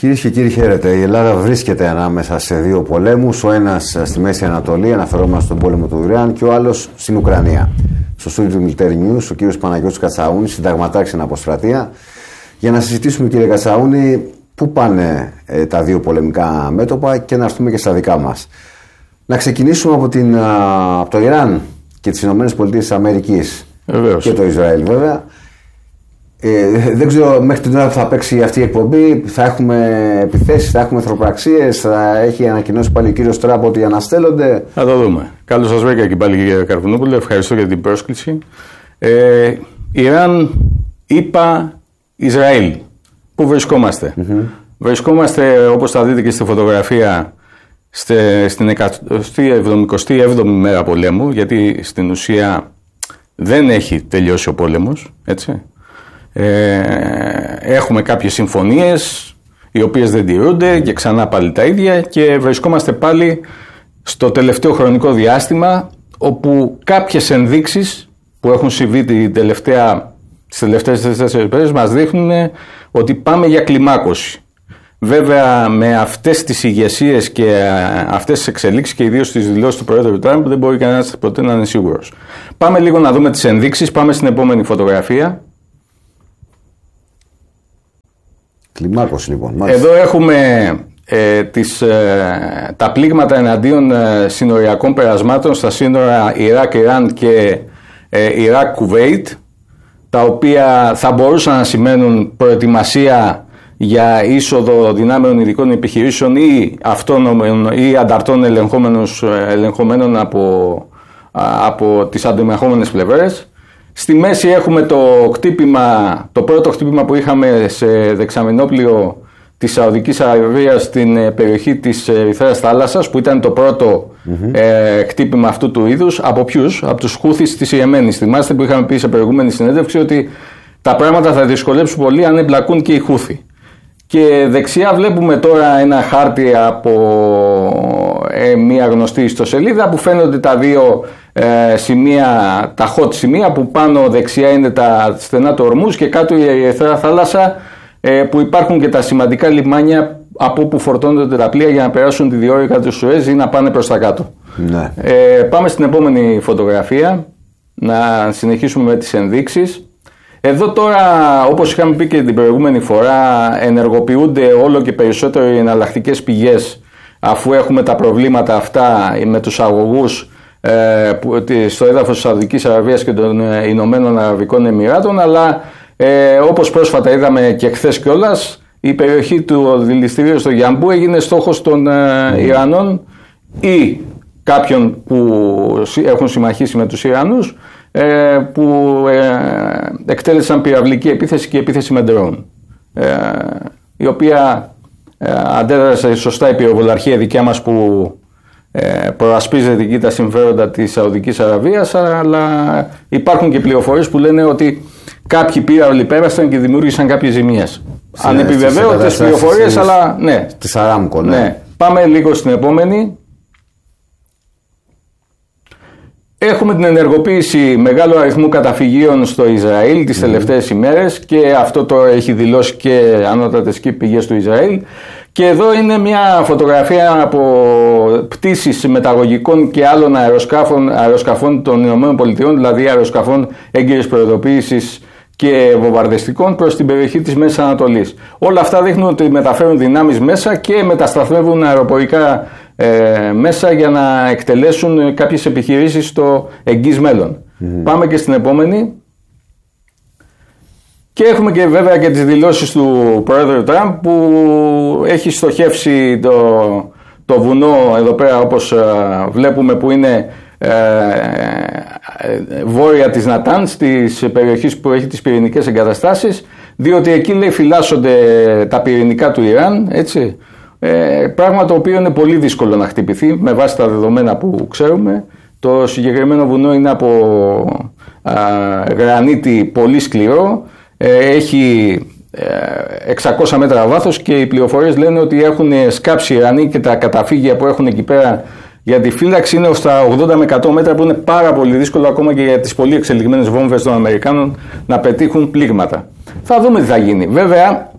Κυρίες και κύριοι, χαίρετε. Η Ελλάδα βρίσκεται ανάμεσα σε δύο πολέμους. Ο ένας στη Μέση Ανατολή, αναφερόμαστε στον πόλεμο του Ιράν, και ο άλλος στην Ουκρανία. Στο στούντιο του Military News, ο κύριος Παναγιώτης Κατσαούνης, συνταγματάρχης στην Αποστρατεία, για να συζητήσουμε, κύριε Κατσαούνη, πού πάνε τα δύο πολεμικά μέτωπα και να έρθουμε και στα δικά μας. Να ξεκινήσουμε από το Ιράν και τις ΗΠΑ και το Ισραήλ, βέβαια. Δεν ξέρω μέχρι την ώρα που θα παίξει αυτή η εκπομπή, θα έχουμε επιθέσεις, θα έχουμε εχθροπραξίες, θα έχει ανακοινώσει πάλι ο κύριος Τραμπ ότι αναστέλλονται. Θα το δούμε. Καλώς σας βρήκα και πάλι, κύριε Καρβουνόπουλε. Ευχαριστώ για την πρόσκληση. Ιράν, ΗΠΑ, Ισραήλ. Πού βρισκόμαστε? Βρισκόμαστε, όπως θα δείτε και στη φωτογραφία, στην 177η μέρα πολέμου, γιατί στην ουσία δεν έχει τελειώσει ο πόλεμος, έτσι. Έχουμε κάποιες συμφωνίες οι οποίες δεν τηρούνται και ξανά πάλι τα ίδια, και βρισκόμαστε πάλι στο τελευταίο χρονικό διάστημα όπου κάποιες ενδείξεις που έχουν συμβεί τις τελευταίες 4 μέρες μας δείχνουν ότι πάμε για κλιμάκωση. Βέβαια, με αυτές τις ηγεσίες και αυτές τις εξελίξεις, και ιδίως τις δηλώσεις του Προέδρου Τραμπ, δεν μπορεί κανένας ποτέ να είναι σίγουρος. Πάμε λίγο να δούμε τις ενδείξεις. Πάμε στην επόμενη φωτογραφία. Κλιμάκωση, λοιπόν. Εδώ έχουμε τα πλήγματα εναντίον συνοριακών περασμάτων στα σύνορα Ιράκ-Ιράν και Ιράκ-Κουβέιτ, τα οποία θα μπορούσαν να σημαίνουν προετοιμασία για είσοδο δυνάμεων ειδικών επιχειρήσεων ή αυτόνομων ή ανταρτών ελεγχομένων από τις αντιμαχόμενες πλευρές. Στη μέση έχουμε το πρώτο χτύπημα που είχαμε σε δεξαμενόπλιο της Σαουδικής Αραβίας στην περιοχή της Ερυθρέας Θάλασσας, που ήταν το πρώτο χτύπημα αυτού του είδους. Από ποιους? Από τους Χούθις της Ιεμένης. Θυμάστε που είχαμε πει σε προηγούμενη συνέντευξη ότι τα πράγματα θα δυσκολέψουν πολύ αν εμπλακούν και οι Χούθι. Και δεξιά βλέπουμε τώρα ένα χάρτη από μια γνωστή ιστοσελίδα που φαίνονται τα δύο σημεία, τα hot σημεία, που πάνω δεξιά είναι τα στενά του Ορμούζ και κάτω η Ερυθρέα Θάλασσα, που υπάρχουν και τα σημαντικά λιμάνια από όπου φορτώνονται τα πλοία για να περάσουν τη διόρυγα του Σουέζ ή να πάνε προς τα κάτω. Ναι. Πάμε στην επόμενη φωτογραφία να συνεχίσουμε με τις ενδείξεις. Εδώ τώρα, όπως είχαμε πει και την προηγούμενη φορά, ενεργοποιούνται όλο και περισσότερο οι εναλλακτικές πηγές, αφού έχουμε τα προβλήματα αυτά με τους αγωγούς στο έδαφος της Σαουδικής Αραβίας και των Ηνωμένων Αραβικών Εμιράτων, αλλά όπως πρόσφατα είδαμε και χθες κιόλας, η περιοχή του δηληστηρίου στο Γιαμπού έγινε στόχος των Ιρανών ή κάποιων που έχουν συμμαχίσει με τους Ιρανούς, που εκτέλεσαν πυραυλική επίθεση και επίθεση με drone, η οποία αντέδρασε σωστά η πυροβολαρχία δικιά μας που προασπίζεται εκεί τα συμφέροντα της Σαουδικής Αραβίας, αλλά υπάρχουν και πληροφορίες που λένε ότι κάποιοι πύραυλοι πέρασαν και δημιούργησαν κάποιες ζημίες. Ανεπιβεβαίωτες πληροφορίες, αλλά ναι. Της Αράμκο, ναι. Πάμε λίγο στην επόμενη. Έχουμε την ενεργοποίηση μεγάλου αριθμού καταφυγίων στο Ισραήλ τις τελευταίες ημέρες, και αυτό το έχει δηλώσει και ανώτατες πηγές του Ισραήλ. Και εδώ είναι μια φωτογραφία από πτήσεις μεταγωγικών και άλλων αεροσκαφών των ΗΠΑ, δηλαδή αεροσκαφών έγκαιρης προειδοποίησης και βομβαρδιστικών προς την περιοχή της Μέσης Ανατολής. Όλα αυτά δείχνουν ότι μεταφέρουν δυνάμεις μέσα και μετασταθμεύουν αεροπορικά μέσα για να εκτελέσουν κάποιες επιχειρήσεις στο εγγύς μέλλον. Πάμε και στην επόμενη. Και έχουμε και βέβαια και τις δηλώσεις του Πρόεδρου Τραμπ, που έχει στοχεύσει το βουνό εδώ πέρα, όπως βλέπουμε, που είναι βόρεια της Νατάνς, της περιοχής που έχει τις πυρηνικές εγκαταστάσεις, διότι εκεί, λέει, φυλάσσονται τα πυρηνικά του Ιράν, έτσι. Πράγμα το οποίο είναι πολύ δύσκολο να χτυπηθεί με βάση τα δεδομένα που ξέρουμε. Το συγκεκριμένο βουνό είναι από γρανίτη πολύ σκληρό, έχει 600 μέτρα βάθος, και οι πληροφορίες λένε ότι έχουν σκάψει οι Ιρανοί και τα καταφύγια που έχουν εκεί πέρα για τη φύλαξη είναι ως τα 80 με 100 μέτρα, που είναι πάρα πολύ δύσκολο ακόμα και για τις πολύ εξελιγμένες βόμβες των Αμερικάνων να πετύχουν πλήγματα. Θα δούμε τι θα γίνει. Βέβαια,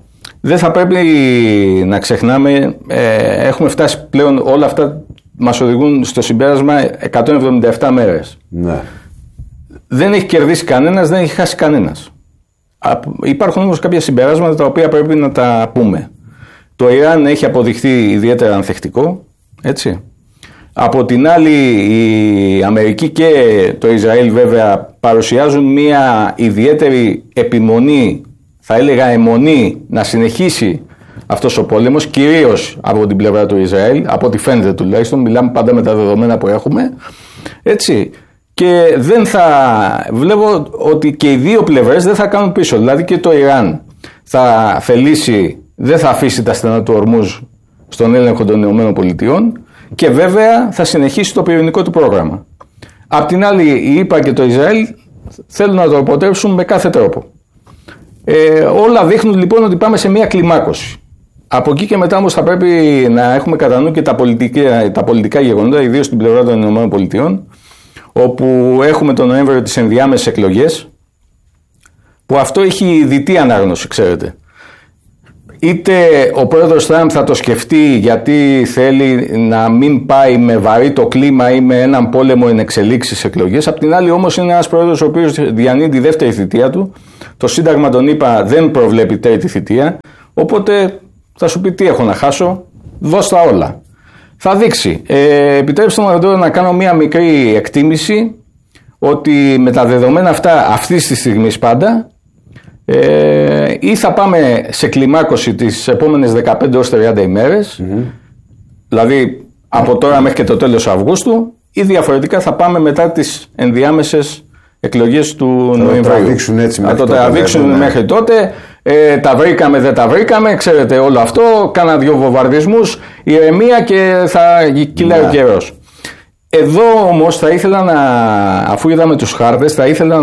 δεν θα πρέπει να ξεχνάμε, έχουμε φτάσει πλέον, όλα αυτά μας οδηγούν στο συμπέρασμα 177 μέρες. Ναι. Δεν έχει κερδίσει κανένας, δεν έχει χάσει κανένας. Υπάρχουν όμως κάποια συμπεράσματα τα οποία πρέπει να τα πούμε. Το Ιράν έχει αποδειχθεί ιδιαίτερα ανθεκτικό, έτσι. Από την άλλη, η Αμερική και το Ισραήλ βέβαια παρουσιάζουν μια ιδιαίτερη επιμονή, θα έλεγα αιμονή, να συνεχίσει αυτός ο πόλεμος, κυρίως από την πλευρά του Ισραήλ, από ό,τι φαίνεται τουλάχιστον, μιλάμε πάντα με τα δεδομένα που έχουμε, έτσι. Και βλέπω ότι και οι δύο πλευρές δεν θα κάνουν πίσω. Δηλαδή και το Ιράν θα θελήσει, δεν θα αφήσει τα στενά του Ορμούζ στον έλεγχο των ΗΠΑ και βέβαια θα συνεχίσει το πυρηνικό του πρόγραμμα. Απ' την άλλη, η ΗΠΑ και το Ισραήλ θέλουν να το αποτρέψουν με κάθε τρόπο. Όλα δείχνουν λοιπόν ότι πάμε σε μια κλιμάκωση. Από εκεί και μετά όμως θα πρέπει να έχουμε κατά νου και τα πολιτικά γεγονότα, ιδίως στην πλευρά των ΗΠΑ, όπου έχουμε τον Νοέμβριο τις ενδιάμεσες εκλογές, που αυτό έχει διτή ανάγνωση, ξέρετε. Είτε ο πρόεδρος Τραμπ θα το σκεφτεί γιατί θέλει να μην πάει με βαρύ το κλίμα ή με έναν πόλεμο εν εξελίξεις εκλογές. Απ' την άλλη όμως είναι ένας πρόεδρος ο οποίος διανύει τη δεύτερη θητεία του. Το Σύνταγμα τον είπα δεν προβλέπει τρίτη θητεία. Οπότε θα σου πει τι έχω να χάσω, δώσ' τα όλα. Θα δείξει. Επιτρέψτε μου τώρα να κάνω μια μικρή εκτίμηση ότι με τα δεδομένα αυτά αυτής της στιγμής πάντα ή θα πάμε σε κλιμάκωση τις επόμενες 15 έως 30 ημέρες, δηλαδή από τώρα μέχρι και το τέλος Αυγούστου, ή διαφορετικά θα πάμε μετά τις ενδιάμεσες εκλογές του Νοεμβρίου. Θα το τραβήξουν μέχρι τότε. Τα βρήκαμε, δεν τα βρήκαμε, ξέρετε όλο αυτό. Κάνα δύο βομβαρδισμούς, ηρεμία και θα κυλάει ο καιρός. Εδώ όμως θα ήθελα αφού είδαμε τους χάρτες, θα ήθελα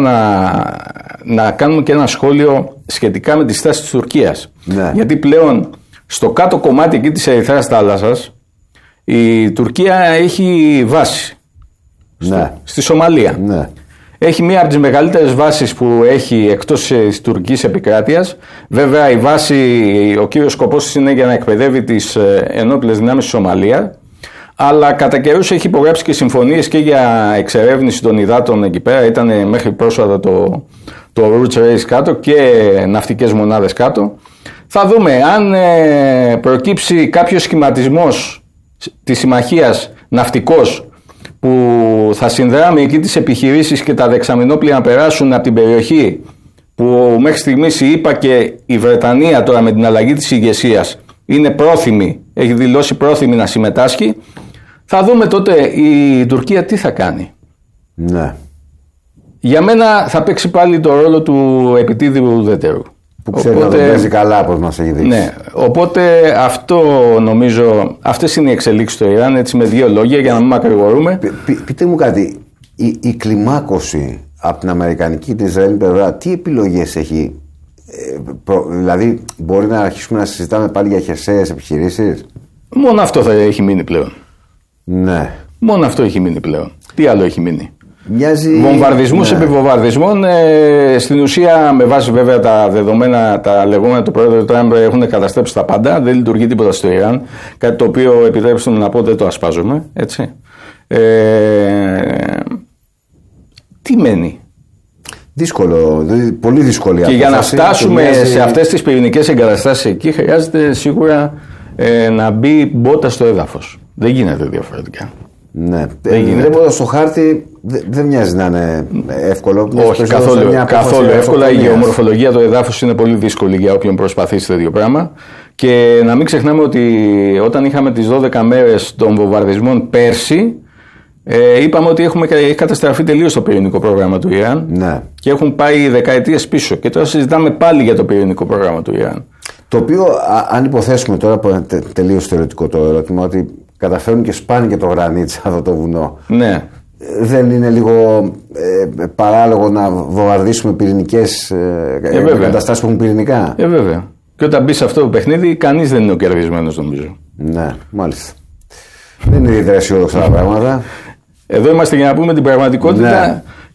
να κάνουμε και ένα σχόλιο σχετικά με τη στάση της Τουρκίας. Ναι. Γιατί πλέον στο κάτω κομμάτι εκεί της Ερυθράς θάλασσας η Τουρκία έχει βάση. Ναι. Στη Σομαλία. Ναι. Έχει μία από τις μεγαλύτερες βάσεις που έχει εκτός της τουρκικής επικράτειας. Βέβαια η βάση, ο κύριος σκοπός της είναι για να εκπαιδεύει τις ενόπλες δυνάμεις της Σομαλία. Αλλά κατά καιρούς έχει υπογράψει και συμφωνίες και για εξερεύνηση των υδάτων εκεί πέρα. Ήταν μέχρι πρόσφατα το Roots Race κάτω και ναυτικές μονάδες κάτω. Θα δούμε αν προκύψει κάποιος σχηματισμός της συμμαχίας ναυτικός που θα συνδράμει εκεί τις επιχειρήσεις και τα δεξαμενόπλια να περάσουν από την περιοχή που μέχρι στιγμής η ΗΠΑ και η Βρετανία τώρα με την αλλαγή της ηγεσίας είναι πρόθυμη, έχει δηλώσει πρόθυμη να συμμετάσχει. Θα δούμε τότε η Τουρκία τι θα κάνει. Ναι. Για μένα θα παίξει πάλι το ρόλο του επιτίδιου ουδέτερου. Που ξέρει να το παίζει καλά, όπως μας έχει δείξει. Ναι, οπότε αυτό νομίζω, αυτές είναι οι εξελίξεις στο Ιράν, έτσι με δύο λόγια για να μην μακρηγορούμε. Πείτε μου κάτι, η κλιμάκωση από την αμερικανική και την Ισραηλινή πλευρά, τι επιλογές έχει, δηλαδή μπορεί να αρχίσουμε να συζητάμε πάλι για χερσαίες επιχειρήσεις? Μόνο αυτό θα έχει μείνει πλέον. Ναι. Μόνο αυτό έχει μείνει πλέον. Τι άλλο έχει μείνει? Βομβαρδισμούς επί βομβαρδισμών. Στην ουσία, με βάση βέβαια τα δεδομένα, τα λεγόμενα του πρόεδρου Τραμπ έχουν καταστρέψει τα πάντα. Δεν λειτουργεί τίποτα στο Ιράν. Κάτι το οποίο, επιτρέψτε μου να πω, δεν το ασπάζομαι. Έτσι. Τι μένει? Δύσκολο, πολύ δύσκολη και για να φτάσουμε σε αυτές τις πυρηνικές εγκαταστάσεις εκεί, χρειάζεται σίγουρα να μπει μπότα στο έδαφος. Δεν γίνεται διαφορετικά. Ναι. Βλέπω στο χάρτη δεν μοιάζει να είναι εύκολο. Όχι, καθόλου εύκολα. Η γεωμορφολογία του εδάφους είναι πολύ δύσκολη για όποιον προσπαθήσει τέτοιο πράγμα. Και να μην ξεχνάμε ότι όταν είχαμε τις 12 μέρες των βομβαρδισμών πέρσι, είπαμε ότι έχει καταστραφεί τελείως το πυρηνικό πρόγραμμα του Ιράν. Ναι. Και έχουν πάει δεκαετίες πίσω. Και τώρα συζητάμε πάλι για το πυρηνικό πρόγραμμα του Ιράν. Το οποίο, αν υποθέσουμε τώρα που είναι τελείως θεωρητικό το ερώτημα, ότι καταφέρουν και σπάνε και το γρανίτσα αυτό το βουνό. Ναι. Δεν είναι λίγο παράλογο να βομβαρδίσουμε πυρηνικές εγκαταστάσεις που έχουν πυρηνικά? Βέβαια. Και όταν μπει σε αυτό το παιχνίδι, κανείς δεν είναι ο κερδισμένος, νομίζω. Ναι, μάλιστα. Δεν είναι ιδιαίτερα αισιόδοξα τα πράγματα. Εδώ είμαστε για να πούμε την πραγματικότητα. Ναι.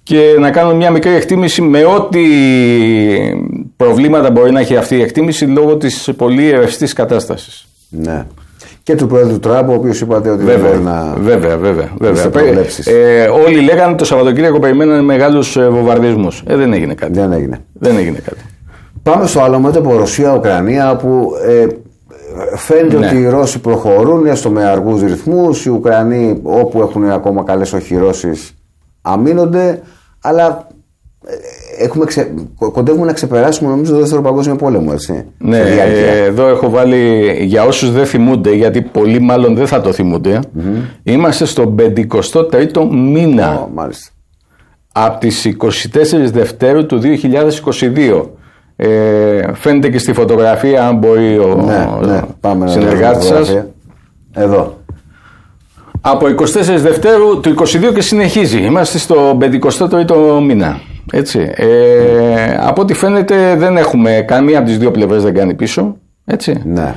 και να κάνουμε μια μικρή εκτίμηση με ό,τι προβλήματα μπορεί να έχει αυτή η εκτίμηση λόγω της πολύ ρευστής κατάστασης. Ναι. Και του Πρόεδρου Τραμπ, ο οποίος είπατε ότι βέβαια, δεν μπορεί να. Βέβαια. Όλοι λέγανε το Σαββατοκύριακο περιμένανε μεγάλους βομβαρδισμούς. Δεν έγινε κάτι. Δεν έγινε κάτι. Πάμε στο άλλο μέτωπο, Ρωσία-Ουκρανία, όπου φαίνεται ότι οι Ρώσοι προχωρούν έστω με αργούς ρυθμούς. Οι Ουκρανοί, όπου έχουν ακόμα καλές οχυρώσεις, αμήνονται, αλλά κοντεύουμε να ξεπεράσουμε, νομίζω, το δεύτερο παγκόσμιο πόλεμο, έτσι. Ναι, εδώ έχω βάλει, για όσους δεν θυμούνται, γιατί πολλοί μάλλον δεν θα το θυμούνται, είμαστε στον 53ο μήνα. Μάλιστα. Από τις 24 Δευτέρου του 2022. Φαίνεται και στη φωτογραφία, αν μπορεί ο συνεργάτης σας. Εδώ. Από 24 Δευτέρου του 22 και συνεχίζει. Είμαστε στο 53ο μήνα. Έτσι. Από ό,τι φαίνεται δεν έχουμε, καμία από τις δύο πλευρές δεν κάνει πίσω. Έτσι. Ναι.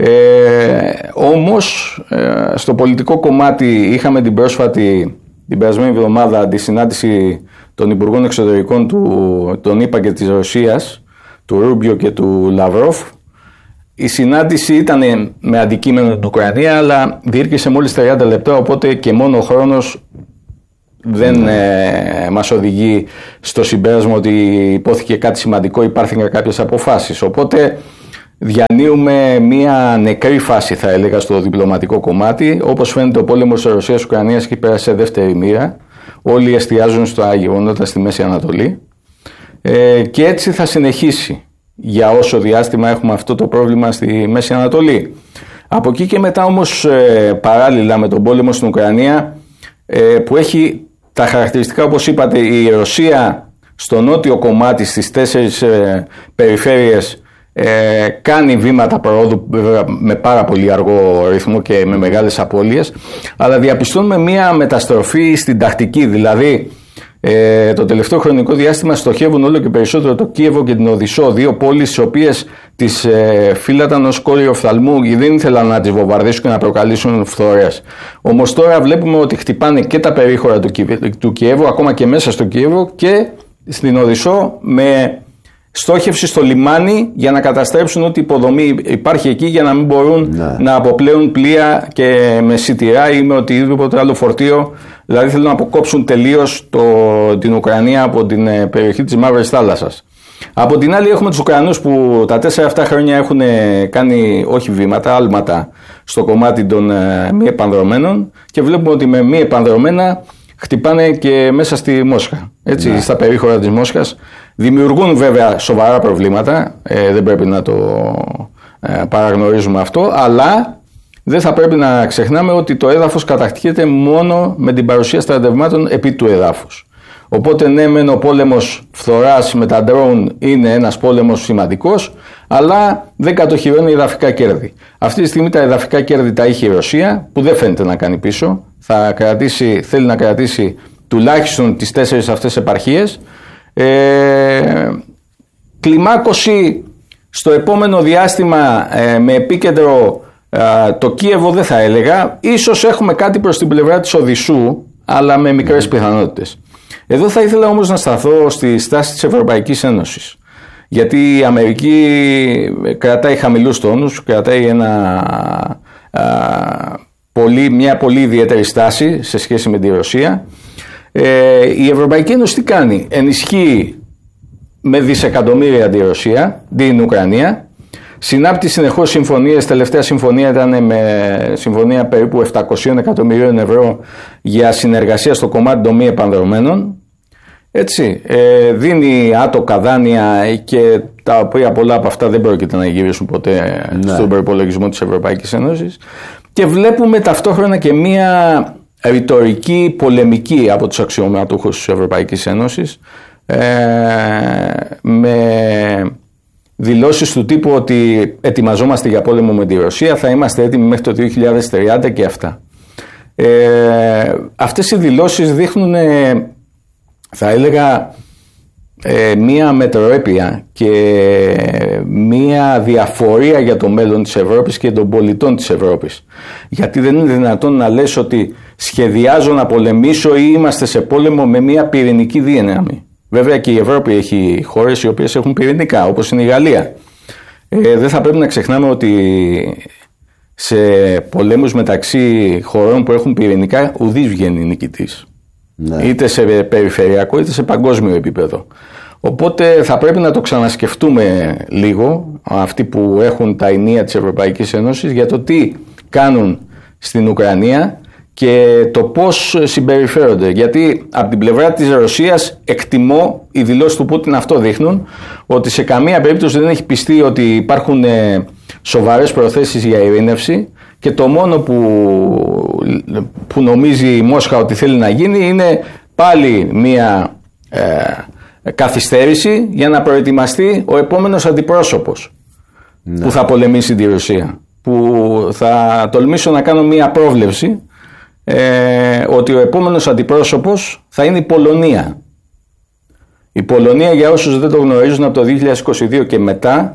Όμως στο πολιτικό κομμάτι είχαμε την περασμένη εβδομάδα τη συνάντηση των Υπουργών Εξωτερικών των ΗΠΑ και της Ρωσίας, του Ρούμπιο και του Λαυρόφ. Η συνάντηση ήταν με αντικείμενο την Ουκρανία, αλλά διήρκησε μόλις 30 λεπτά, οπότε και μόνο ο χρόνος δεν μας οδηγεί στο συμπέρασμα ότι υπόθηκε κάτι σημαντικό, υπάρχηκαν κάποιες αποφάσεις. Οπότε διανύουμε μια νεκρή φάση, θα έλεγα, στο διπλωματικό κομμάτι. Όπως φαίνεται, ο πόλεμος της Ρωσίας-Ουκρανίας έχει πέρασει σε δεύτερη μοίρα. Όλοι εστιάζουν στα γεγονότα στη Μέση Ανατολή. Και έτσι θα συνεχίσει για όσο διάστημα έχουμε αυτό το πρόβλημα στη Μέση Ανατολή. Από εκεί και μετά όμως, παράλληλα με τον πόλεμο στην Ουκρανία, που έχει τα χαρακτηριστικά, όπως είπατε, η Ρωσία στο νότιο κομμάτι στις 4 περιφέρειες κάνει βήματα προόδου, βέβαια με πάρα πολύ αργό ρυθμό και με μεγάλες απώλειες, αλλά διαπιστώνουμε μια μεταστροφή στην τακτική, δηλαδή το τελευταίο χρονικό διάστημα στοχεύουν όλο και περισσότερο το Κίεβο και την Οδυσσό, δύο πόλεις τις οποίες τις φύλαταν ως κόλλη οφθαλμού, δεν ήθελαν να τις βομβαρδίσουν και να προκαλέσουν φθορές. Όμως τώρα βλέπουμε ότι χτυπάνε και τα περίχωρα του Κιέβου, ακόμα και μέσα στο Κίεβο, και στην Οδυσσό με στόχευση στο λιμάνι για να καταστρέψουν ό,τι υποδομή υπάρχει εκεί, για να μην μπορούν να αποπλέουν πλοία και με σιτηρά ή με οτιδήποτε άλλο φορτίο. Δηλαδή θέλουν να αποκόψουν τελείως την Ουκρανία από την περιοχή της Μαύρης Θάλασσας. Από την άλλη έχουμε τους Ουκρανούς που τα 4 αυτά χρόνια έχουν κάνει όχι βήματα, άλματα στο κομμάτι των μη επανδρωμένων, και βλέπουμε ότι με μη επανδρωμένα χτυπάνε και μέσα στη Μόσχα, έτσι, στα περίχωρα της Μόσχας. Δημιουργούν βέβαια σοβαρά προβλήματα, δεν πρέπει να το παραγνωρίζουμε αυτό, αλλά δεν θα πρέπει να ξεχνάμε ότι το έδαφος κατακτιέται μόνο με την παρουσία στρατευμάτων επί του εδάφους. Οπότε ναι, μεν ο πόλεμος φθοράς με τα drone είναι ένας πόλεμος σημαντικός, αλλά δεν κατοχυρώνει εδαφικά κέρδη. Αυτή τη στιγμή τα εδαφικά κέρδη τα είχε η Ρωσία, που δεν φαίνεται να κάνει πίσω. Θέλει να κρατήσει τουλάχιστον τις 4 αυτές επαρχίες. Κλιμάκωση στο επόμενο διάστημα με επίκεντρο το Κίεβο δεν θα έλεγα. Ίσως έχουμε κάτι προς την πλευρά της Οδυσσού, αλλά με μικρές πιθανότητες. Εδώ θα ήθελα όμως να σταθώ στη στάση της Ευρωπαϊκής Ένωσης. Γιατί η Αμερική κρατάει χαμηλούς τόνους, κρατάει μια πολύ ιδιαίτερη στάση σε σχέση με τη Ρωσία. Η Ευρωπαϊκή Ένωση τι κάνει? Ενισχύει με δισεκατομμύρια τη Ρωσία, την Ουκρανία. Συνάπτει συνεχώς συμφωνίες. Τελευταία συμφωνία ήταν με συμφωνία περίπου 700 εκατομμυρίων ευρώ για συνεργασία στο κομμάτι των μη επανδρωμένων. Έτσι, δίνει άτοκα δάνεια, και τα οποία πολλά από αυτά δεν πρόκειται να γυρίσουν ποτέ στον προϋπολογισμό της Ευρωπαϊκής Ένωσης. Και βλέπουμε ταυτόχρονα και μία ρητορική πολεμική από τους αξιωματούχους της Ευρωπαϊκής Ένωσης, με δηλώσεις του τύπου ότι ετοιμαζόμαστε για πόλεμο με τη Ρωσία, θα είμαστε έτοιμοι μέχρι το 2030 και αυτά. Αυτές οι δηλώσεις δείχνουν, θα έλεγα, μία μετροέπεια και μία διαφορία για το μέλλον της Ευρώπης και των πολιτών της Ευρώπης. Γιατί δεν είναι δυνατόν να λες ότι σχεδιάζω να πολεμήσω ή είμαστε σε πόλεμο με μία πυρηνική δύναμη. Βέβαια και η Ευρώπη έχει χώρες οι οποίες έχουν πυρηνικά, όπως είναι η Γαλλία. Δεν θα πρέπει να ξεχνάμε ότι σε πολέμους μεταξύ χωρών που έχουν πυρηνικά ουδής βγαίνει νικητής. Ναι. Είτε σε περιφερειακό είτε σε παγκόσμιο επίπεδο. Οπότε θα πρέπει να το ξανασκεφτούμε λίγο αυτοί που έχουν τα ενία της Ευρωπαϊκής Ένωσης για το τι κάνουν στην Ουκρανία και το πώς συμπεριφέρονται. Γιατί από την πλευρά της Ρωσίας εκτιμώ, οι δηλώσεις του Πούτιν αυτό δείχνουν, ότι σε καμία περίπτωση δεν έχει πιστεί ότι υπάρχουν σοβαρές προθέσεις για ειρήνευση και το μόνο που νομίζει η Μόσχα ότι θέλει να γίνει είναι πάλι μία καθυστέρηση για να προετοιμαστεί ο επόμενος αντιπρόσωπος που θα πολεμήσει τη Ρωσία. Που θα τολμήσω να κάνω μία πρόβλεψη ότι ο επόμενος αντιπρόσωπος θα είναι η Πολωνία. Η Πολωνία, για όσους δεν το γνωρίζουν, από το 2022 και μετά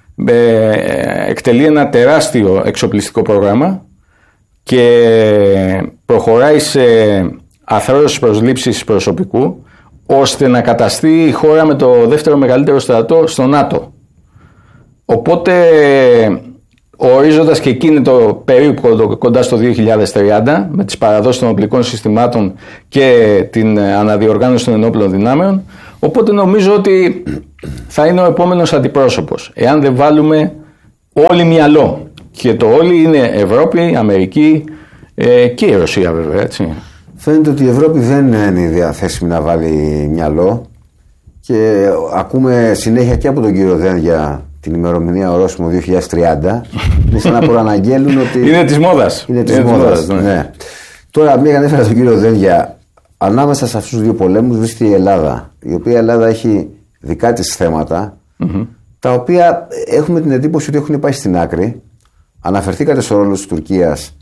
εκτελεί ένα τεράστιο εξοπλιστικό πρόγραμμα και προχωράει σε αθρώες προσλήψεις προσωπικού ώστε να καταστεί η χώρα με το δεύτερο μεγαλύτερο στρατό στο ΝΑΤΟ. Οπότε ορίζοντας και εκείνη το περίπου κοντά στο 2030 με τις παραδόσεις των οπλικών συστημάτων και την αναδιοργάνωση των ενόπλων δυνάμεων, οπότε νομίζω ότι θα είναι ο επόμενος αντιπρόσωπος εάν δεν βάλουμε όλοι μυαλό, και το όλοι είναι Ευρώπη, Αμερική και η Ρωσία βέβαια, έτσι. Φαίνεται ότι η Ευρώπη δεν είναι διαθέσιμη να βάλει μυαλό και ακούμε συνέχεια και από τον κύριο Δέν για την ημερομηνία ορόσημο 2030. Είναι σαν να προαναγγέλνουν ότι είναι της μόδας. Είναι της μόδας, ναι. Τώρα μία ανέφερα στον κύριο Δέν για ανάμεσα σε αυτούς τους δύο πολέμους βρίσκεται η Ελλάδα, η οποία Ελλάδα έχει δικά της θέματα, τα οποία έχουμε την εντύπωση ότι έχουν πάει στην άκρη. Αναφερθήκατε στο ρόλο της Τουρκίας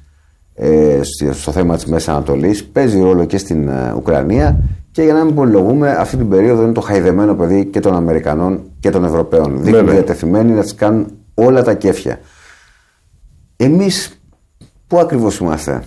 στο θέμα της Μέσης Ανατολής, παίζει ρόλο και στην Ουκρανία, και για να μην πολυλογούμε, αυτή την περίοδο είναι το χαϊδεμένο παιδί και των Αμερικανών και των Ευρωπαίων. Δείχνουν διατεθειμένοι να τις κάνουν όλα τα κέφια. Εμείς πού ακριβώς είμαστε?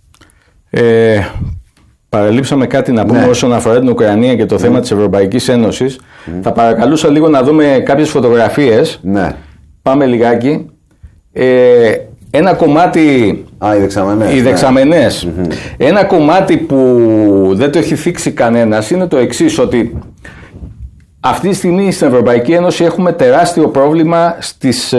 Παραλείψαμε κάτι να πούμε όσον αφορά την Ουκρανία και το θέμα της Ευρωπαϊκής Ένωσης. Θα παρακαλούσα λίγο να δούμε κάποιες φωτογραφίες. Πάμε λιγάκι. Ένα κομμάτι. Οι δεξαμενές. Ένα κομμάτι που δεν το έχει θίξει κανένας είναι το εξής, ότι αυτή τη στιγμή στην Ευρωπαϊκή Ένωση έχουμε τεράστιο πρόβλημα στις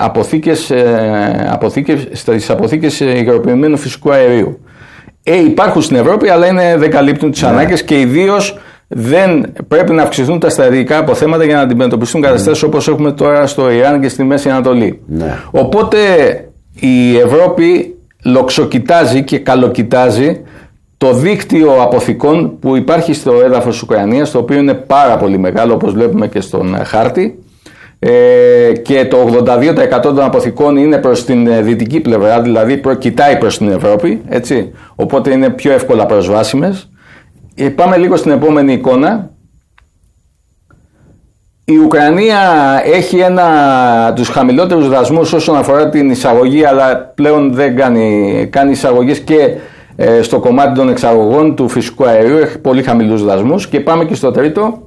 αποθήκες υγροποιημένου φυσικού αερίου. Υπάρχουν στην Ευρώπη, αλλά δεν καλύπτουν τις ανάγκες και ιδίως δεν πρέπει να αυξηθούν τα στρατηγικά αποθέματα για να αντιμετωπιστούν καταστάσεις όπως έχουμε τώρα στο Ιράν και στη Μέση Ανατολή. Οπότε η Ευρώπη λοξοκοιτάζει και καλοκοιτάζει το δίκτυο αποθηκών που υπάρχει στο έδαφος της Ουκρανίας, το οποίο είναι πάρα πολύ μεγάλο, όπως βλέπουμε και στον χάρτη, και το 82% των αποθηκών είναι προς την δυτική πλευρά, δηλαδή κοιτάει προς την Ευρώπη, έτσι, οπότε είναι πιο εύκολα προσβάσιμες. Πάμε λίγο στην επόμενη εικόνα. Η Ουκρανία έχει τους χαμηλότερους δασμούς όσον αφορά την εισαγωγή, αλλά πλέον δεν κάνει εισαγωγές και στο κομμάτι των εξαγωγών του φυσικού αερίου, έχει πολύ χαμηλούς δασμούς. Και πάμε και στο τρίτο.